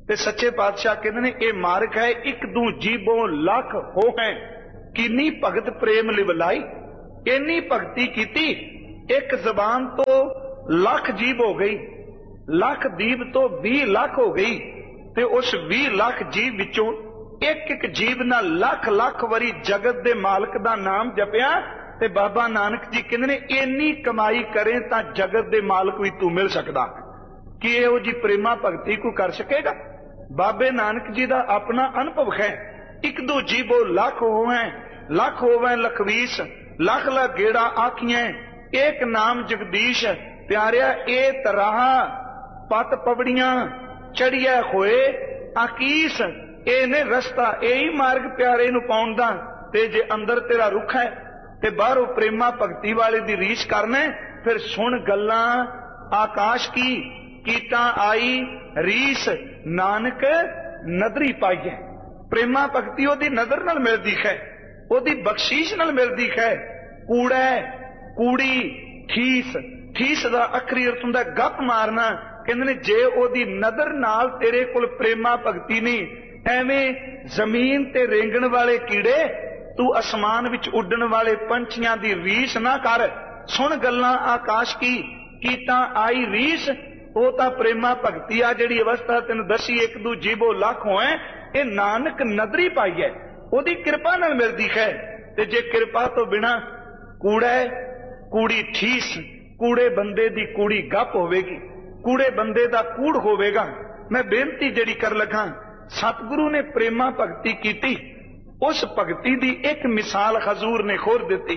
Speaker 1: ते सच्चे पातशाह कहते ने ये मार्ग है एक दू जीबों लख हो है किन्नी भगत प्रेम लिवलाई। इन्नी भगती कीती एक जबान तो लख जीब हो गई, लख दीब तो 20 लाख हो गई ते उस 20 लाख जीव विचों एक एक जीव ना लख लख वारी जगत दे मालक दा नाम जपिया ते बाबा नानक जी कहते ने इन्नी कमाई करें तां जगत दे मालक भी तू मिल सकदा। कि इहो जी प्रेमा भगती को कर सकेगा? बाबे नानक जी दा अपना अनुभव है। एक दो जीवो लख होवे, लख होवे लखवीस, लख लख गेड़ा आखियां एक नाम जगदीश। प्यारिया ए तराहा पत पवड़ियां चढ़िया होए आकीस। ए ने रस्ता यही मार्ग प्यारे नू पाउण दा। ते जे अंदर तेरा रुख है ते बाहरों प्रेमा भगती वाले दी रीस करना, फिर सुन गल्लां आकाश की कीता आई रीस नानक नदरी पाई है। प्रेमा भगती ओदी नजर नाल मिलदी है, ओदी बख्शीश नाल मिलदी है। कूड़ा कूड़ी ठीस, ठीस दा अखरी अर्थ हुंदा गप मारना। कहंदे ने जे ओदी नजर नाल तेरे कोल प्रेमा भगती नहीं, एवें जमीन ते रेंगण वाले कीड़े तू आसमान विच उड्डण वाले पंछियां दी रीस ना कर। सुन गल्लां आकाश की कीता आई रीस। वो तां प्रेमा भगती आ जिहड़ी अवस्था तेन दसी एक दू जीबो लख होए, ये नानक नदरी पाई है, ओदी कृपा नाल मिलदी है। ते जे कृपा तो बिना कूड़ा कूड़ी ठीस, कूड़े बंदे दी कूड़ी गप होवेगी, कूड़े बंदे दा कूड़ होवेगा। मैं बेनती जिहड़ी कर लगा, सतगुरु ने प्रेमा भगती कीती, उस भगती दी एक मिसाल हजूर ने खोर दिती।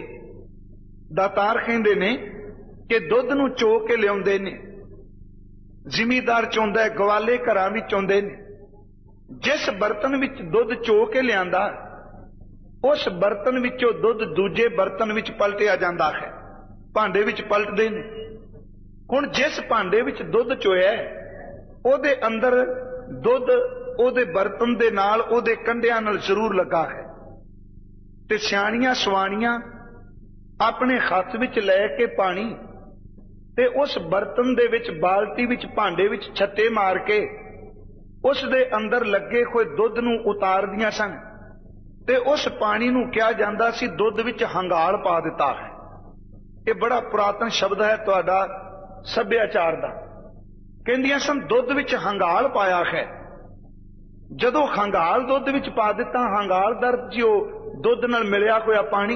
Speaker 1: दातार कहंदे ने कि दुध नूं चो के लियाउंदे ने, जिमीदार चोंदा है, गवाले घरां विच चोंदे ने। जिस बर्तन विच दुध चो के लियांदा, उस बर्तन विचों दुध दूजे बर्तन विच पलटिया जांदा है, भांडे विच पलटदे ने। हुण जिस भांडे विच दुध चोया ओदे अंदर दुध ओदे बर्तन दे नाल ओदे कंढियां नाल जरूर लगा है। ते सियाणियां सवाणियां अपने हत्थ विच लै के पानी ते उस बर्तन दे विच बाल्टी विच भांडे विच छत्ते मार के उस दे अंदर लगे हुए दुध नूं उतार दियां सन। ते उस पानी नूं कहा जांदा सी दुध विच हंगाल पा दिता है। ये बड़ा पुरातन शब्द है तुहाडा सभ्याचार दा। कहंदियां सन दुध विच हंगाल पाया है। जदों हंगाल दुध विच पा दिता, हंगाल दर जो दुध नाल मिलिया होया पानी,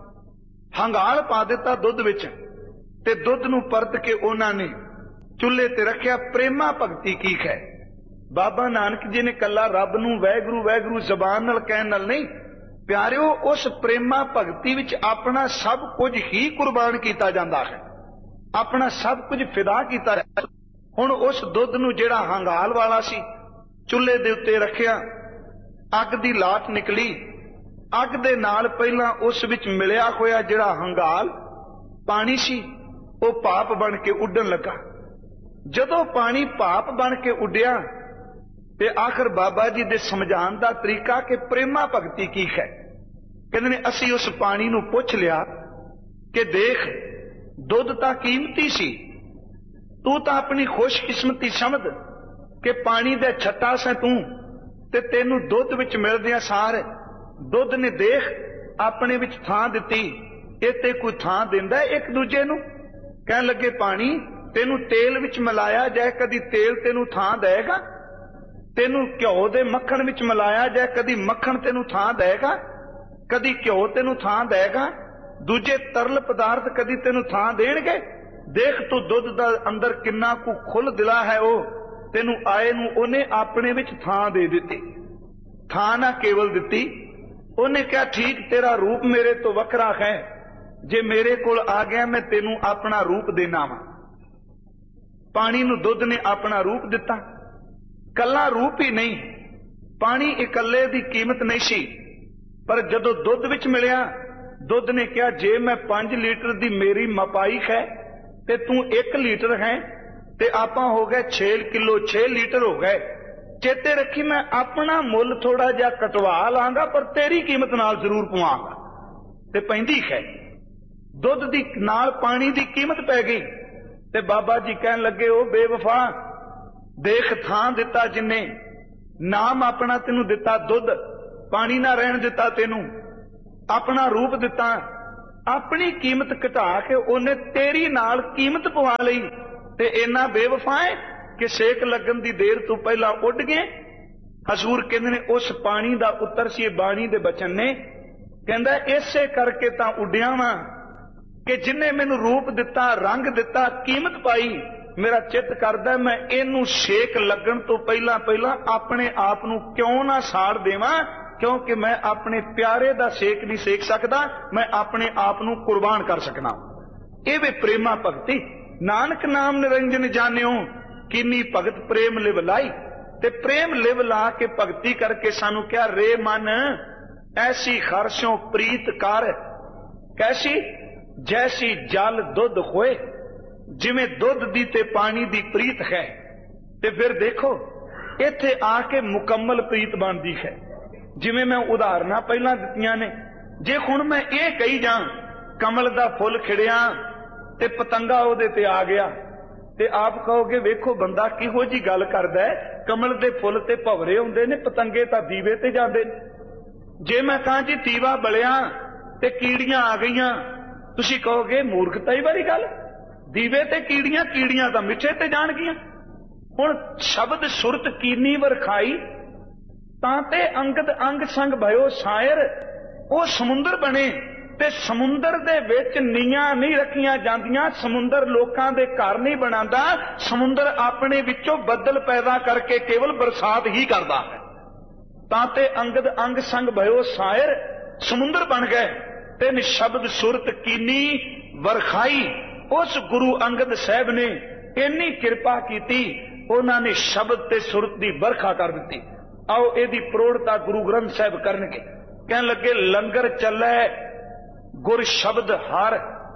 Speaker 1: हंगाल पा दिता दुध विच ते दुध नूं परत के उन्हां ने चुल्हे ते रखिया। प्रेमा भगती की है? बाबा नानक जी ने कला रब नूं वैगुरू वैगुरू जबान नाल कहण नाल नहीं, प्यारिओ उस प्रेमा भगती विच अपना सब कुछ ही कुर्बान कीता जांदा है, अपना सब कुछ फिदा कीता। हुण उस दुध नूं जिहड़ा हंगाल वाला सी चुल्हे दे उत्ते रखिया, अग दी लाट निकली, अग दे नाल पहलां उस विच मिलिया होया जिहड़ा हंगाल पानी सी वो भाप बन के उड्डण लगा। जदों पानी भाप बन के उड्डिया ते आखिर बाबा जी दे समझाण दा तरीका कि प्रेमा भगती की है। कहंदे ने असीं उस पानी नूं पुछ लिया कि देख दुध तां कीमती सी, तू तां अपनी खुशकिस्मती समझ कि पानी दे छट्टा से तू ते तेनू दुध विच मिलदियां सार दुध ने देख अपने विच थां दिती। इत्ते कोई थां दिंदा एक दूजे नूं? कहण लगे पानी तेनू तेल विच मिलाया जाए, कदी तेल तेनू थां देगा? तेनू घ्यो दे मक्खण विच मिलाया जाए, कदी मक्खण तेनू थां देगा? कदी घ्यो तेनू थां देगा? दूजे तरल पदार्थ कदी तेनू थां देणगे? देख तू दुध दा अंदर किन्ना कु खुल दिला है, वो तेनू आए नू ओने अपने विच थां दे दिती। थां ना केवल दिती, ओने कहा ठीक तेरा रूप मेरे तो वखरा है, जे मेरे कोल आ गया मैं तेनू अपना रूप देना वा। पानी नू दुध ने अपना रूप दिता। कला रूप ही नहीं, पानी इकल्ले दी कीमत नहीं सी, पर जदों दुध विच मिलिया दुध ने कहा जे मैं 5 लीटर दी मेरी मपाई है ते तू 1 लीटर है ते आपां हो गए 6 किलो 6 लीटर हो गए। चेते रखी मैं अपना मुल थोड़ा जा कटवा लांगा पर तेरी कीमत नाल जरूर पवांगा। ते पैंदी है दुध दी नाल पानी दी कीमत पै गई। ते बाबा जी कहन लगे ओ बेवफा देख थां दिता जिन्ने नाम अपना तेनू दिता दुध, पानी ना रहन दिता, तेनू अपना रूप दिता, अपनी कीमत घटा के उन्हें तेरी नाल कीमत पवा लई, ते इन्ना बेवफा है कि सेक लगन दी देर तू पहला उड़ गए। हजूर कहंदे ने उस पानी दा उत्तर सी बाणी दे बचन ने, कहंदा इसे करके तां उड्डिया वां कि जिन्हें मैनू रूप दिता, रंग दिता, कीमत पाई, मेरा चित करदा मैं इनू सेक लगन तो पहला पहला अपने आप नू क्यों ना साड़ देवां, क्योंकि मैं अपने प्यारे दा सेक नहीं सेक सकदा, मैं अपने आप नू कुर्बान कर सकना। ये वे प्रेमा भगती। नानक नाम निरंजन जानियो, किन्नी भगत प्रेम लिव लाई। ते प्रेम लिव ला के भगती करके सानू क्या, रे मन ऐसी खरशों प्रीत कर, कैसी जैसी जल दुध होए, जिवें दुध दी ते पानी दी प्रीत है। ते फिर देखो इत्थे आके मुकम्मल प्रीत बनदी है। जिवें मैं उदाहरणा पहला दित्तियां ने, जे हुण मैं ये कही जां कमल दा फुल खिड़िया ते पतंगा ओहदे ते आ गया, ते आप कहोगे वेखो बंदा किहो जी गल करदा है, कमल दे फुल ते भवरे हुंदे ने, पतंगे तां दीवे ते जांदे ने। जे मैं कहां जी दीवा बलिया ते कीड़ियां आ गईयां, तुसीं कहोगे मूर्खताई वाली गल, दीवे ते कीड़ियां, कीड़ियां तां मिੱਠੇ ते जाणगियां। हुण शब्द सुरत कीनी वरखाई, तां ते अंगद अंग संग भयो शायर, वो समुंदर बने। ते समुंदर दे विच नीआं नहीं रखियां जांदियां, समुंदर लोकां दे घर नहीं बनांदा, समुंदर अपने विचों बदल पैदा करके केवल बरसात ही करदा है। तां ते अंगद अंग संग भयो शायर, समुंदर बन गए। ते शब्द सुरत कीनी वरखाई, उस गुरु अंगद साहब ने इन्नी कृपा कीती, उन्होंने शब्द ते सुरत दी बरखा कर दी। आओ इहदी प्रौढ़ता गुरु ग्रंथ साहब करनगे। कहन लगे लंगर चलै गुर शब्द हर,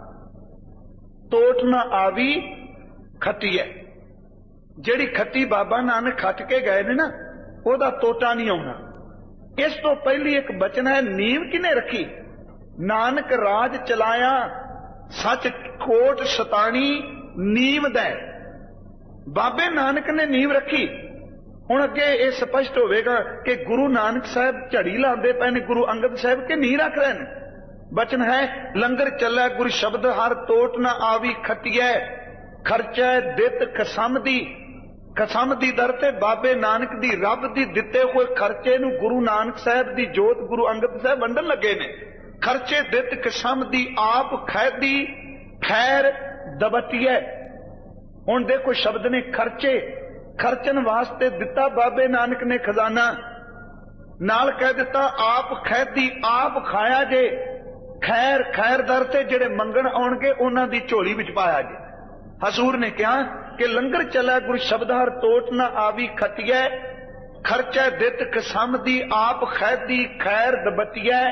Speaker 1: तोट न आवी खतीए। जिहड़ी खती बाबा नानक खट के गए ने ना, ओहदा तोटा नहीं आउणा। इस तो पहली एक बचन है, नींव किने रखी, नानक राज चलाया सच कोट सतानी नींव दै। बाबे नानक ने नींव रखी। हुण अगे यह स्पष्ट होवेगा कि गुरु नानक साहब झड़ी लाते पे ने, गुरु अंगद साहब के नींव रख रहे हैं। बचन है लंगर चलै गुर शब्द हर, तोट ना आवी खटिए, खर्चा दित खसम दी। खसम दी दर ते बाबे नानक दी रब दी दिते हुए खर्चे नू गुरु नानक साहब दी जोत गुरु अंगद साहब वंडन लगे ने। खर्चे दित खसम दी आप खैदी खैर दबतिए। हुण देखो शब्द ने खर्चे, खर्चन वास्ते दिता बाबे नानक ने खजाना, नाल कह दिता आप खैदी आप खाया जे, खैर खैर दर ते जिहड़े मंगण आउणगे उन्हां दी झोली विच पाया जे। हजूर ने कहा कि लंगर चला गुर शब्द हर, तोट ना आवी खटिए, खर्चा दित खसम दी आप खैदी खैर दबतिए।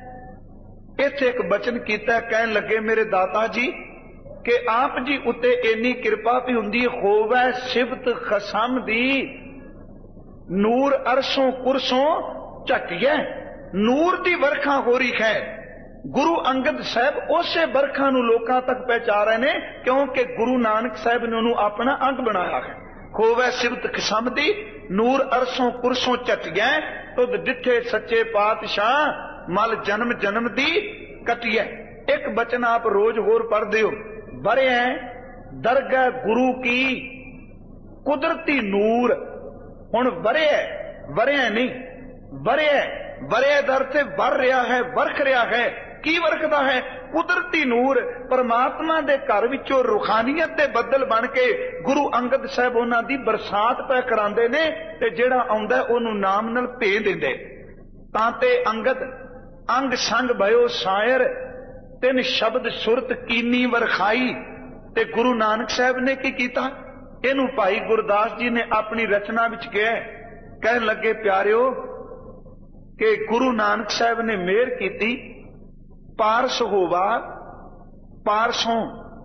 Speaker 1: इत्थे एक बचन कीता, कहन लगे मेरे दाता जी कि आप जी उत्ते इन्नी कृपा भी हुंदी, होवै सिफत खसम दी नूर अरसों कुरसों झटिए। नूर दी वर्खा हो रही है। गुरु अंगद साहब उसे बरखा नू लोकां तक पहुंचा रहे ने, क्योंकि गुरु नानक साहब ने उन्होंने अपना अंग बनाया है। होवै सिफत खसम दी नूर अरसों कुरसों झटिए, तुद डिठे सच्चे पातशाह मल जन्म जन्म दी कटिए। एक बचन आप रोज होर पढ़दे हो, बरे दरगाह गुरु की कुदरती नूर। हुण बरे नहीं, बरे दर से वर रहा है, वर्ख रहा है। की वर्खदा है? कुदरती नूर। परमात्मा दे घर विचों रूहानियत दे बदल बन के गुरु अंगद साहब उन्हां दी बरसात पै करांदे ने, ते जिहड़ा आउंदा ओनू नाम नाल भेज दिंदे। तां ते अंगद अंग संग भयो शायर, तिन शब्द सुरत कीनी वरखाई। ते गुरु नानक साहब ने की कीता? इनू भाई गुरदास जी ने अपनी रचना विच कहा, कहन लगे प्यारिओ कि गुरु नानक साहब ने मेहर कीती, पारस होवा पारसों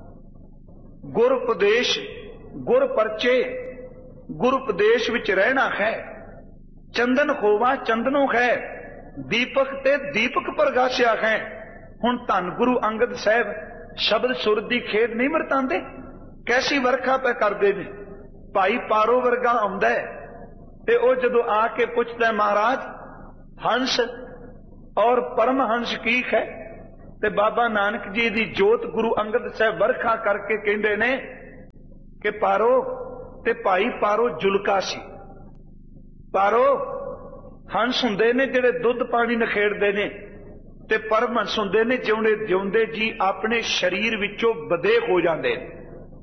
Speaker 1: गुर उपदेश गुर परचे, गुर उपदेश विच रहना है। चंदन होवा चंदनों है, दीपक ते दीपक प्रगासिया है। हुण धन गुरु अंगद साहब शब्द सुर दी खेड नहीं वरतांदे, कैसी वर्खा पे करदे ने। भाई पारो वर्गा आउंदा है ते ओ जदों आके पुछदा है महाराज हंस और परमहंस की है, ते बाबा नानक जी दी जोत गुरु अंगद साहब वरखा करके कहंदे ने कि पारो ते भाई पारो जुलका सी। पारो हंस हुंदे ने जिहड़े दुध पानी नखेड़दे ने, ते परमहंस हुंदे ने जिउंदे जिउंदे जी अपने शरीर विचों बदेख हो जांदे ने।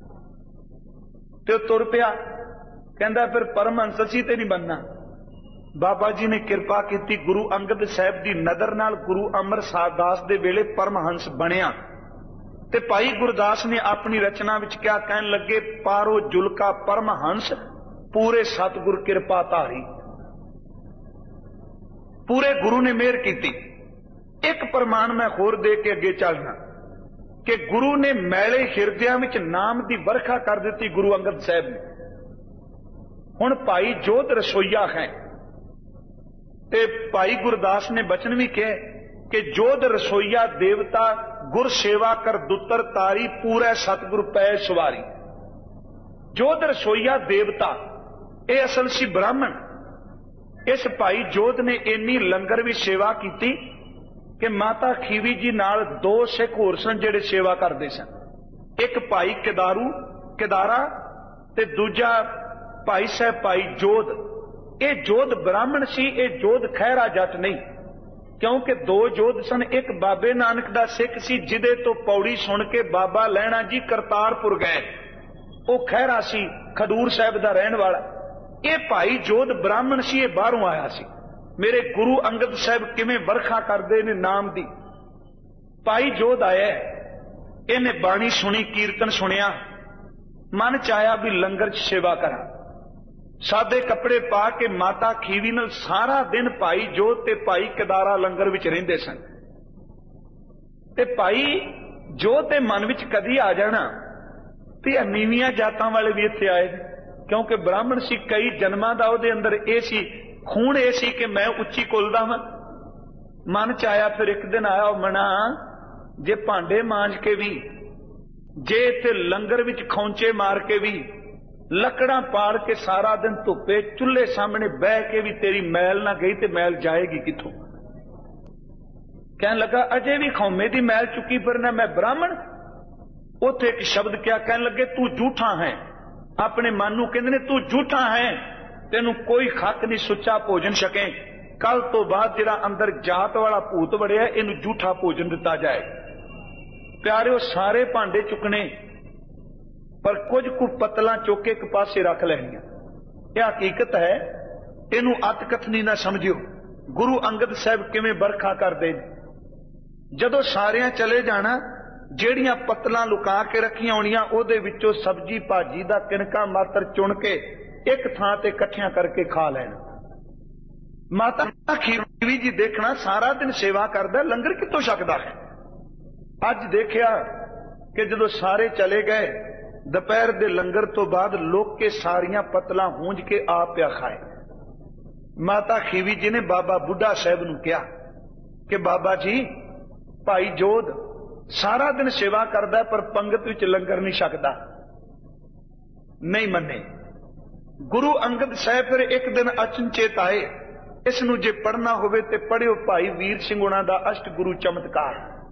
Speaker 1: ते तुर पिया, कहंदा फिर परमहंस असीं ते नहीं बनना। बाबा जी ने किरपा की, गुरु अंगद साहब की नदर नाल गुरु अमरदास दे वेले परमहंस बनिया। ते भाई गुरदास ने अपनी रचना विच क्या कहन लगे, पारो जुलका परमहंस पूरे सतगुर किरपा धारी। पूरे गुरु ने मेहर की। एक प्रमाण मैं होर दे के अगे चलना कि गुरु ने मैले हिरदियां विच नाम की वरखा कर दी गुरु अंगद साहब ने। हुण भाई जोत रसोईया है, ते भाई गुरदास ने बचन भी कहे कि जोध रसोईया देवता गुर सेवा कर दुतर तारी पूरे सतगुरु पै सवारी। जोध रसोईया देवता ये असल सी ब्राह्मण। इस भाई जोध ने इन्नी लंगर भी सेवा की कि माता खीवी जी नाल दो सिख होर सन जिहड़े सेवा करते सन। एक भाई किदारा ते दूजा भाई साहब भाई जोध। ये जोध ब्राह्मण सी, ये जोध खैरा जट नहीं, क्योंकि दो जोध सन। एक बाबे नानक दा सिख सी जिदे तो पौड़ी सुन के बाबा लैणा जी करतारपुर गए, वो खैरा सी, खडूर साहब दा रहन वाला। ये भाई जोध ब्राह्मण सी, ये बाहरों आया सी। मेरे गुरु अंगद साहब किवें वरखा करदे ने नाम दी। भाई जोध आया, इन्हें बाणी सुनी, कीर्तन सुनिया, मन च आया भी लंगर च सेवा करा। सादे कपड़े पा के माता खीवी नाल सारा दिन भाई जोध ते भाई किदारा लंगर विच रहिंदे सन। ते भाई जोध दे मन विच कदी आ जाना ते नीवियां जातां वाले भी इत्थे आए, क्योंकि ब्राह्मण सी, कई जन्मां दा उहदे अंदर ये सी, खून ये सी कि मैं उच्ची कुलदा हां। मन च आया, फिर एक दिन आया मना, जे भांडे मांज के भी, जे इत्थे लंगर विच खौंचे मार के भी, लकड़ा पाड़ के सारा दिन धुप्पे चुल्हे सामने बह के भी तेरी मैल ना गई ते मैल जाएगी किथों। कहने लगा अजे भी खौमे दी मैल चुकी फिरना, मैं ब्राह्मण। उथे एक शब्द क्या कहने लगे, तू झूठा है। अपने मन नूं कहंदे ने तू झूठा है, तेनू कोई खक नहीं सुच्चा भोजन छके। कल तो बाद जिहड़ा अंदर जात वाला भूत वड़िया, इनू झूठा भोजन दिता जाए। प्यारिओ सारे भांडे चुकने, पर कुछ कु पतला चुक के एक पासे रख लैनियां। यह हकीकत है, इनू अतकथनी ना समझियो। गुरु अंगद साहब किवें बरखा करदे ने। जदों सारियां चले जाना, ਜਿਹੜੀਆਂ पतलां लुका के रखियां होणियां, ਉਹਦੇ ਵਿੱਚੋਂ सब्जी भाजी ਦਾ किनका मात्र चुन के एक थां ते इकट्ठियां करके खा लेना। माता खीवी जी देखना सारा दिन सेवा करदा, लंगर कितों छकदा है। अज देखिया कि जदों सारे चले गए, दोपहर दे लंगर तो बाद लोग के सारियां पतलां हूंज के आप पिया खाए। माता खीवी जी ने बाबा बुढ़ा साहब नूं कहा कि बाबा जी भाई जोध सारा दिन सेवा करदा पर पंगत विच लंगर नहीं छकदा। नहीं मन्ने। गुरु अंगद साहब फिर एक दिन अचनचेत आए, इसनूं जे पढ़ना होवे ते पढ़ियो भाई वीर सिंह उन्हां दा अष्ट गुरु चमत्कार।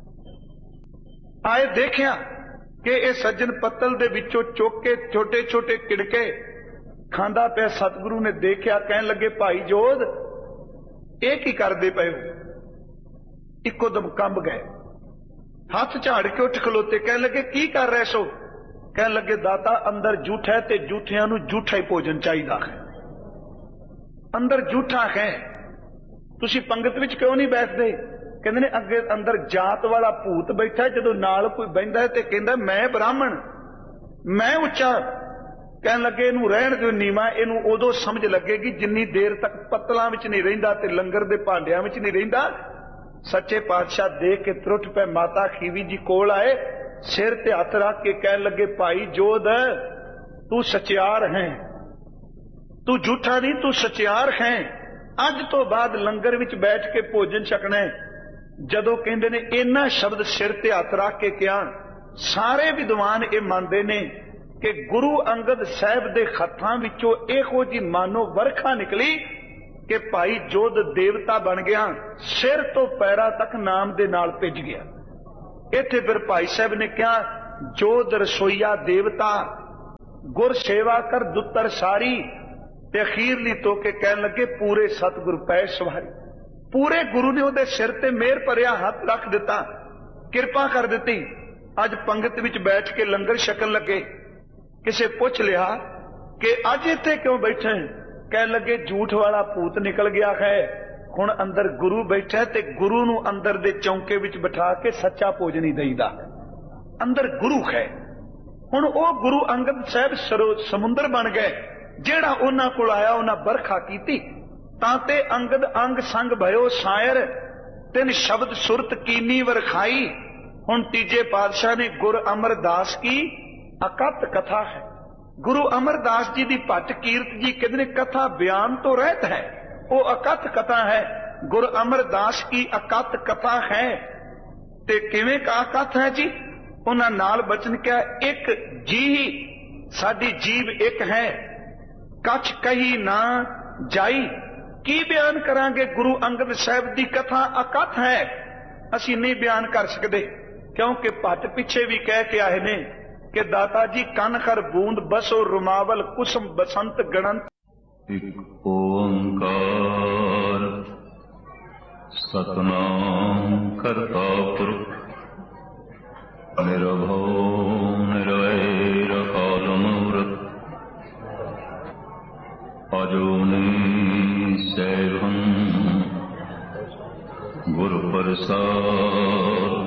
Speaker 1: आए देखिया कि यह सज्जन पत्तल दे विचों चुक के छोटे छोटे किड़के खांदा पिया। सतगुरु ने देखिया, कहन लगे भाई जोध ये की करदे पए हो। इको दम कंब गए, हाथ झाड़ के उठ खलोते, कह लगे की कर रहे सो। कह लगे दाता अंदर झूठा है ते झूठियां नूं झूठा ही भोजन चाहिदा है। अंदर झूठा है, तुसी पंगत विच क्यों नहीं बैठदे। कहंदे ने अगे अंदर जात वाला भूत बैठा, जदों नाल कोई बहिंदा है ते कहंदा मैं ब्राह्मण, मैं उच्चा। कहन लगे इनू रहण दिओ नीवा, इनू उदों समझ लगेगी जिन्नी देर तक पत्तलां विच नहीं रहिंदा ते लंगर दे भांडियां विच नहीं रहिंदा। सच्चे पातशाह देख के त्रुट पे माता खीवी जी कोल आए, सिर ते हथ रख के कहन लगे भाई जोध तू सचियार है, तू झूठा नहीं, तू सचियार है। अज तो बाद लंगर विच बैठ के भोजन छकना है। जदों कहंदे ने इन्ना शब्द सिर ते हथ रख के कहा, सारे विद्वान ये मानते ने कि गुरु अंगद साहब के खत्तां विचों इहो जी मानो वरखा निकली कि भाई जोध देवता बन गया, सिर तो पैरा तक नाम दे नाल भिज गया। इत्थे फिर भाई साहब ने कहा, जोध रसोईया देवता, गुर सेवा कर दुत्तर सारी, ते अखीरली तो के कहन लगे पूरे सतगुरु पै सवारी। पूरे गुरु ने उहदे सिर ते मेहर भरिया हथ रख दिता, किरपा कर दी। अज पंगत विच बैठ के लंगर छकन लगे, किसे पुछ लिया कि अज इत्थे क्यों बैठे? कह लगे झूठ वाला भूत निकल गया है, हुण अंदर गुरु बैठा ते गुरु नूं अंदर दे चौंके विच बिठा के सच्चा भोजन ही दईदा। अंदर गुरु है। हुण ओ गुरु अंगद साहब समुंदर बन गए, जेड़ा उन्हां कोल आया उन्हां बरखा कीती। ताते अंगद अंग संग भयो सायर, तिन शब्द सुरत कीनी वरखाई। हुण तीजे पातशाह ने गुरु अमरदास की अकत कथा है। गुरु अमरदास जी की भट्ट कीरत जी कहते हैं कथा बयान तो रहत है, वो अकथ कथा है। गुरु अमरदास की अकथ कथा है। ते किवें का अकथ है जी? उन्हां नाल बचन क्या, एक जी साडी जीव एक है, कछ कही ना जाई। की बयान करांगे? गुरु अंगद साहब की कथा अकथ है, असी नहीं बयान कर सकते, क्योंकि भट्ट पिछे भी कह के आए ने कि दाता जी कन खर बूंद बसो रुमावल कुसुम बसंत गणंत।
Speaker 2: एक ओंकार सतनाम करता पुरख निरभव निरवैर अकाल मूरत अजूनी सैभं गुरु प्रसाद।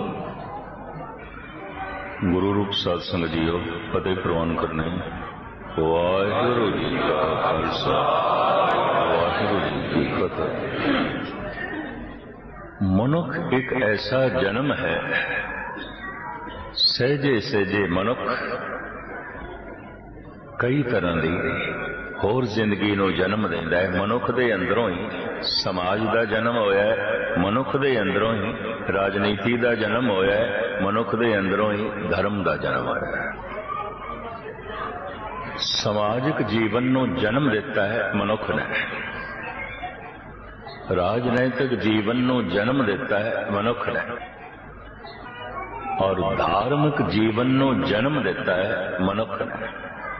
Speaker 2: गुरु रूप साध संगत जीओ, फतेह प्रवान करने। वाहिगुरु जी का खालसा, वाहिगुरु जी की फतेह। मनुख एक ऐसा जन्म है, सहजे सहजे मनुख कई तरह की होर जिंदगी नूं जन्म देंदा है। मनुख दे अंदरों ही समाज का जन्म होया है, मनुख दे अंदरों ही राजनीति का जन्म होया है, मनुख दे अंदरों ही धर्म का जन्म होया है। समाजिक जीवन नूं जन्म दिता है मनुख ने, राजनैतिक जीवन नूं जन्म दिता है मनुख ने, और धार्मिक जीवन नूं जन्म दिता है मनुख ने।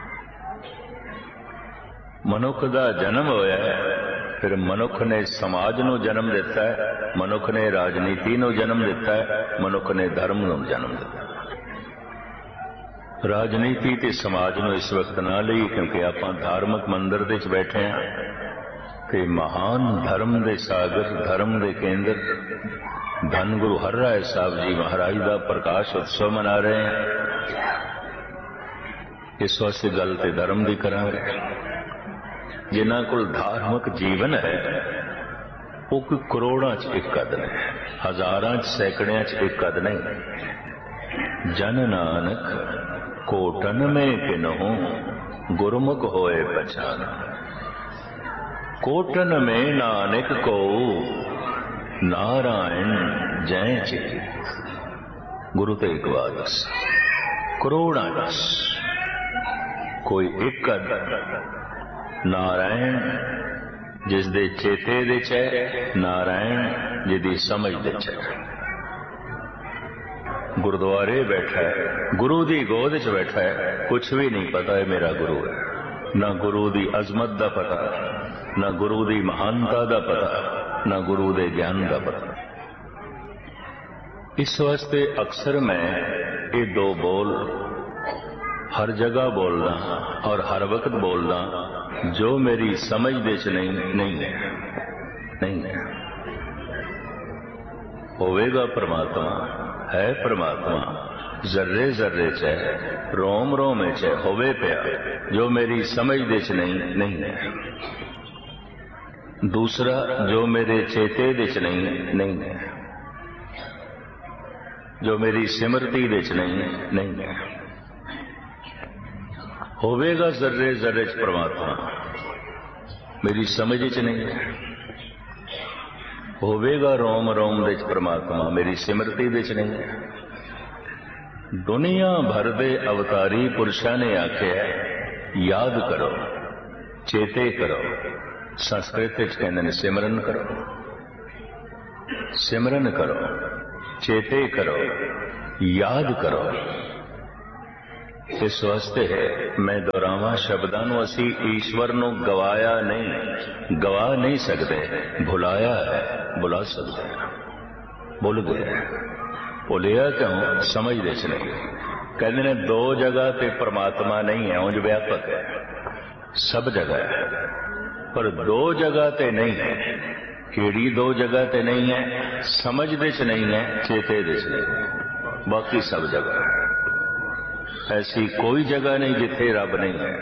Speaker 2: मनुख का जन्म होया है, फिर मनुख ने समाज नूं जन्म दिता है, मनुख ने राजनीति नूं जन्म दिता है, मनुख ने धर्म नूं जन्म दिता है। राजनीति ते समाज नूं इस वक्त ना लई, क्योंकि आपां धार्मिक मंदिर दे विच बैठे हां ते महान धर्म दे सागर, धर्म दे केंद्र धन गुरु हरराय साहब जी महाराज का प्रकाश उत्सव मना रहे हैं। इस वास्ते गल ते धर्म दी करांगे। जिन्हां कोल धार्मिक जीवन है वो कोई करोड़ां च एक कद नहीं, हजारां च सैकड़ियां च एक कद नहीं। जन नानक कोटन में किन्हों गुरमुख होए पहचान। कोटन में नानक को नारायण जय चित। गुरु तेग बहादुर करोड़ां कोई एक कद नारायण जिस दे चेते दे है, नारायण जिदी समझ दे है। गुरुद्वारे बैठा है, गुरु दी गोद च बैठा है, कुछ भी नहीं पता है मेरा गुरु है। ना गुरु दी अजमत दा पता, ना गुरु दी महानता दा पता, ना गुरु दे ज्ञान दा पता। इस वास्ते अक्सर मैं ये दो बोल हर जगह बोलदा और हर वक्त बोलदा, जो मेरी समझ दे च नहीं है। होवेगा परमात्मा, है परमात्मा जर्रे जर्रे च है, रोम रोम च है, होवे पिया, जो मेरी समझ दे च नहीं है। दूसरा जो मेरे चेते दे च नहीं है, जो मेरी सिमरती दे च नहीं है। होवेगा जर्रे जर्रे च परमात्मा, मेरी समझ च नहीं है। होवेगा रोम रोम दे च परमात्मा, मेरी सिमरती दे च नहीं है। दुनिया भर दे अवतारी पुरुषां ने आख्या याद करो, चेते करो। संस्कृत कहते हैं सिमरन करो, सिमरन करो, चेते करो, याद करो। इस वास्ते है मैं दोहरावां शब्दां नूं असीं ईश्वर नूं गवाया नहीं, गवा नहीं सकते, भुलाया है, भुला सकते हैं। भुल गए, भुलिया क्यों? समझदे च नहीं। कहते ने दो जगह ते परमात्मा नहीं है, उंज व्यापक है, सब जगह है, पर दो जगह ते नहीं है। केड़ी दो जगह ते नहीं है? समझदे च नहीं है, चेते दे च नहीं है, बाकी सब जगह है। ऐसी कोई जगह नहीं जिथे रब नहीं है।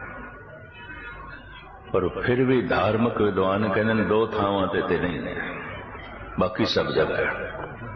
Speaker 2: पर फिर भी धार्मिक विद्वान कहते दो थावां ते नहीं है, बाकी सब जगह है।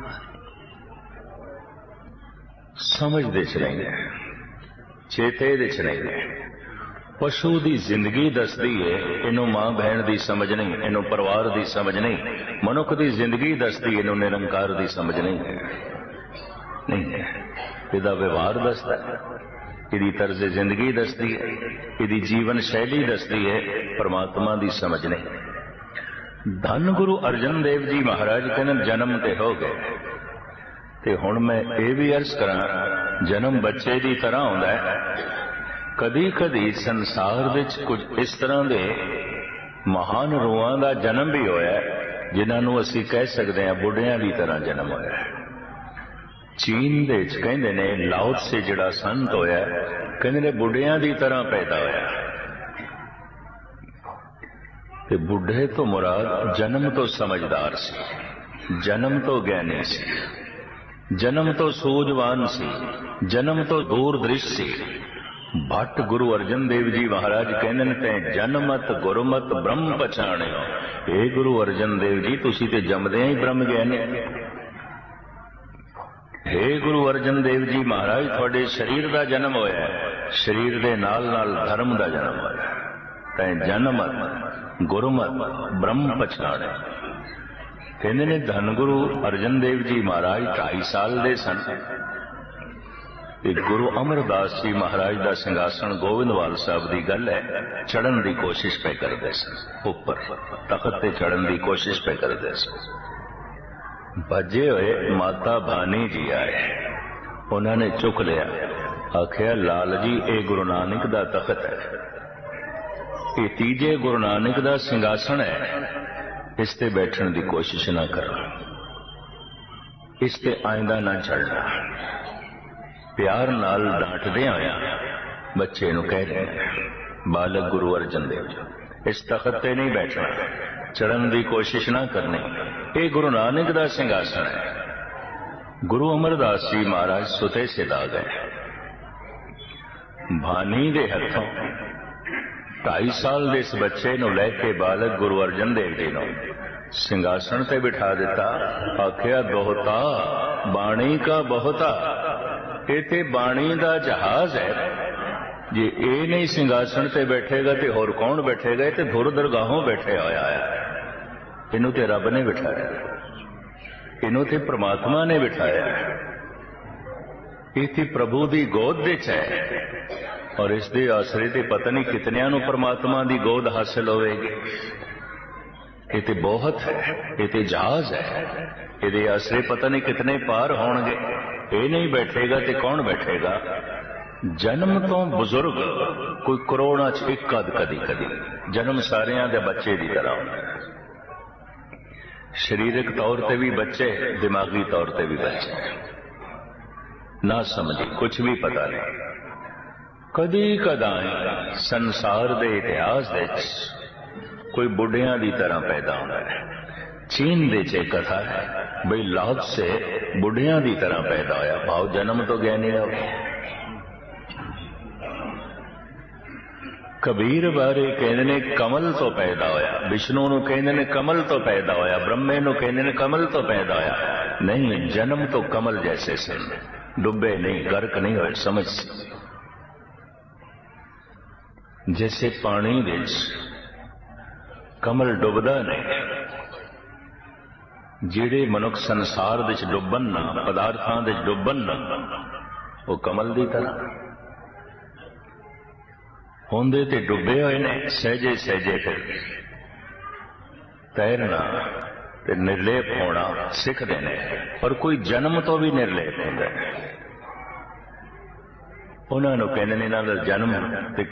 Speaker 2: समझदे च नहीं है, चेते दे च नहीं है। पशु की जिंदगी दसदी है, इनू मां बहन की समझ नहीं, इनू परिवार की समझ नहीं। मनुख की जिंदगी दसदी, इनू निरंकार की समझ नहीं है, नहीं है। इहदा व्यवहार दसदा है, इहदी तर्ज जिंदगी दसदी है, इहदी जीवन शैली दसदी है, परमात्मा की समझ नहीं। धन गुरु अर्जन देव जी महाराज कहने जन्म ते हो गए, ते हुण मैं ये भी अर्ज करा, जन्म बच्चे की तरह आउंदा है। कदी कदी संसार विच कुछ इस तरह के महान रूहां का जन्म भी होया, जिन्होंने असीं कह सकते हैं बुढ़ियां की तरह जन्म होया। चीन दे कहंदे ने लाओ से जिहड़ा संत होया, कहंदे ने बुढ़ियां की तरह पैदा होया। ते बुढ़े तो मुराद जन्म तो समझदार सी, जन्म तो ज्ञानी सी, जन्म तो सूझवान सी, जन्म तो दूरदृष्ट सी। भट्ट गुरु अर्जन देव जी महाराज कहंदे ने तैं जनमत गुरमत ब्रह्म पछाणियो। हे गुरु अर्जन देव जी, तुसीं ते जमदे ही ब्रह्म ज्ञानी। हे गुरु अर्जन देव जी महाराज, थोड़े शरीर का जन्म होया, शरीर दे नाल नाल धर्म का जन्म होया। तैं जनमत गुरमत ब्रह्म पछाणियो। कहंदे ने धन गुरु अर्जन देव जी महाराज 2.5 साल दे सन। गुरु अमरदास जी महाराज का सिंघासन गोविंदवाल साहब की गल है, चढ़न की कोशिश पे करते सन, उपर तखत ते चढ़न की कोशिश पे करते सन। भजे हुए माता भानी जी आए, उन्होंने चुक लिया, आखिया लाल जी ये गुरु नानक का तखत है, ये तीजे गुरु नानक का सिंघासन है, इस ते बैठने की कोशिश ना करो, इस ते आइंदा ना चढ़ना। प्यार नाल डांटदे आया बच्चे नूं कह रहे हैं, बालक गुरु अर्जन देव जी, इस तखत ते नहीं बैठना, चढ़न की कोशिश ना करनी, ये गुरु नानक का सिंघासन है। गुरु अमरदास जी महाराज सुते सिध आ गए। भानी दे हथों 2.5 साल के इस बच्चे नूं लैके बालक गुरु अर्जन देव जी नूं सिंघासन ते बिठा दिता। आखिया बहुता बाणी का बहुता, ये ते बाणी का जहाज है, जे ये नहीं सिंघासन ते बैठेगा तो होर कौन बैठेगा? ये धुर दरगाहों बैठे होया है, इनू ते रब ने बिठाया, इनू ते परमात्मा ने बिठाया, ये प्रभु की गोद विच है, और इस दे आसरे ते पता नहीं कितनियां नूं परमात्मा की गोद हासिल होवेगी। ये ते बहुत है, ये ते जहाज है, ये आसरे पता नहीं कितने पार होणगे। ये नहीं बैठेगा तो कौन बैठेगा? जन्म तो बुजुर्ग कोई करोड़ां च एक अध कदी कदी, जन्म सारियां दे बच्चे की तरह होता है। शरीरक तौर पर भी बच्चे, दिमागी तौर पर भी बच्चे, ना समझी कुछ भी पता नहीं। कदी कदाई संसार के इतिहास कोई बुढ़िया की तरह पैदा होता है। चीन दे च कथा है बई लाभ से बुढ़िया की तरह पैदा होया, भाव जन्म तो ज्ञानी हो। कबीर बारे कहते ने कमल तो पैदा होया, विष्णु नूं कहते ने कमल तो पैदा होया, ब्रह्मे नूं कहते ने कमल तो पैदा होया। नहीं, जन्म तो कमल जैसे सन, डुबे नहीं, गर्क नहीं होए। समझ जैसे पानी विच कमल डुबदा नहीं, जिहड़े मनुख संसार विच डुबन ना, पदार्थां विच डुबन ना, ਉਹ ਕਮਲ ਦੀ ਤਰ੍ਹਾਂ ਹੁੰਦੇ ਤੇ ਡੁੱਬੇ ਹੋਏ ਨੇ, ਸਹਿਜੇ ਸਹਿਜੇ ਫਿਰ ਤੈਰਨਾ ਤੇ ਨਿਰਲੇਪ ਹੋਣਾ ਸਿੱਖਦੇ ਨੇ। ਪਰ ਕੋਈ ਜਨਮ ਤੋਂ ਵੀ ਨਿਰਲੇਪ ਹੁੰਦਾ ਹੈ। ਉਹਨਾਂ ਨੂੰ ਕਹਿੰਦੇ ਨੇ ਇਹਨਾਂ ਦਾ ਜਨਮ ਤੇ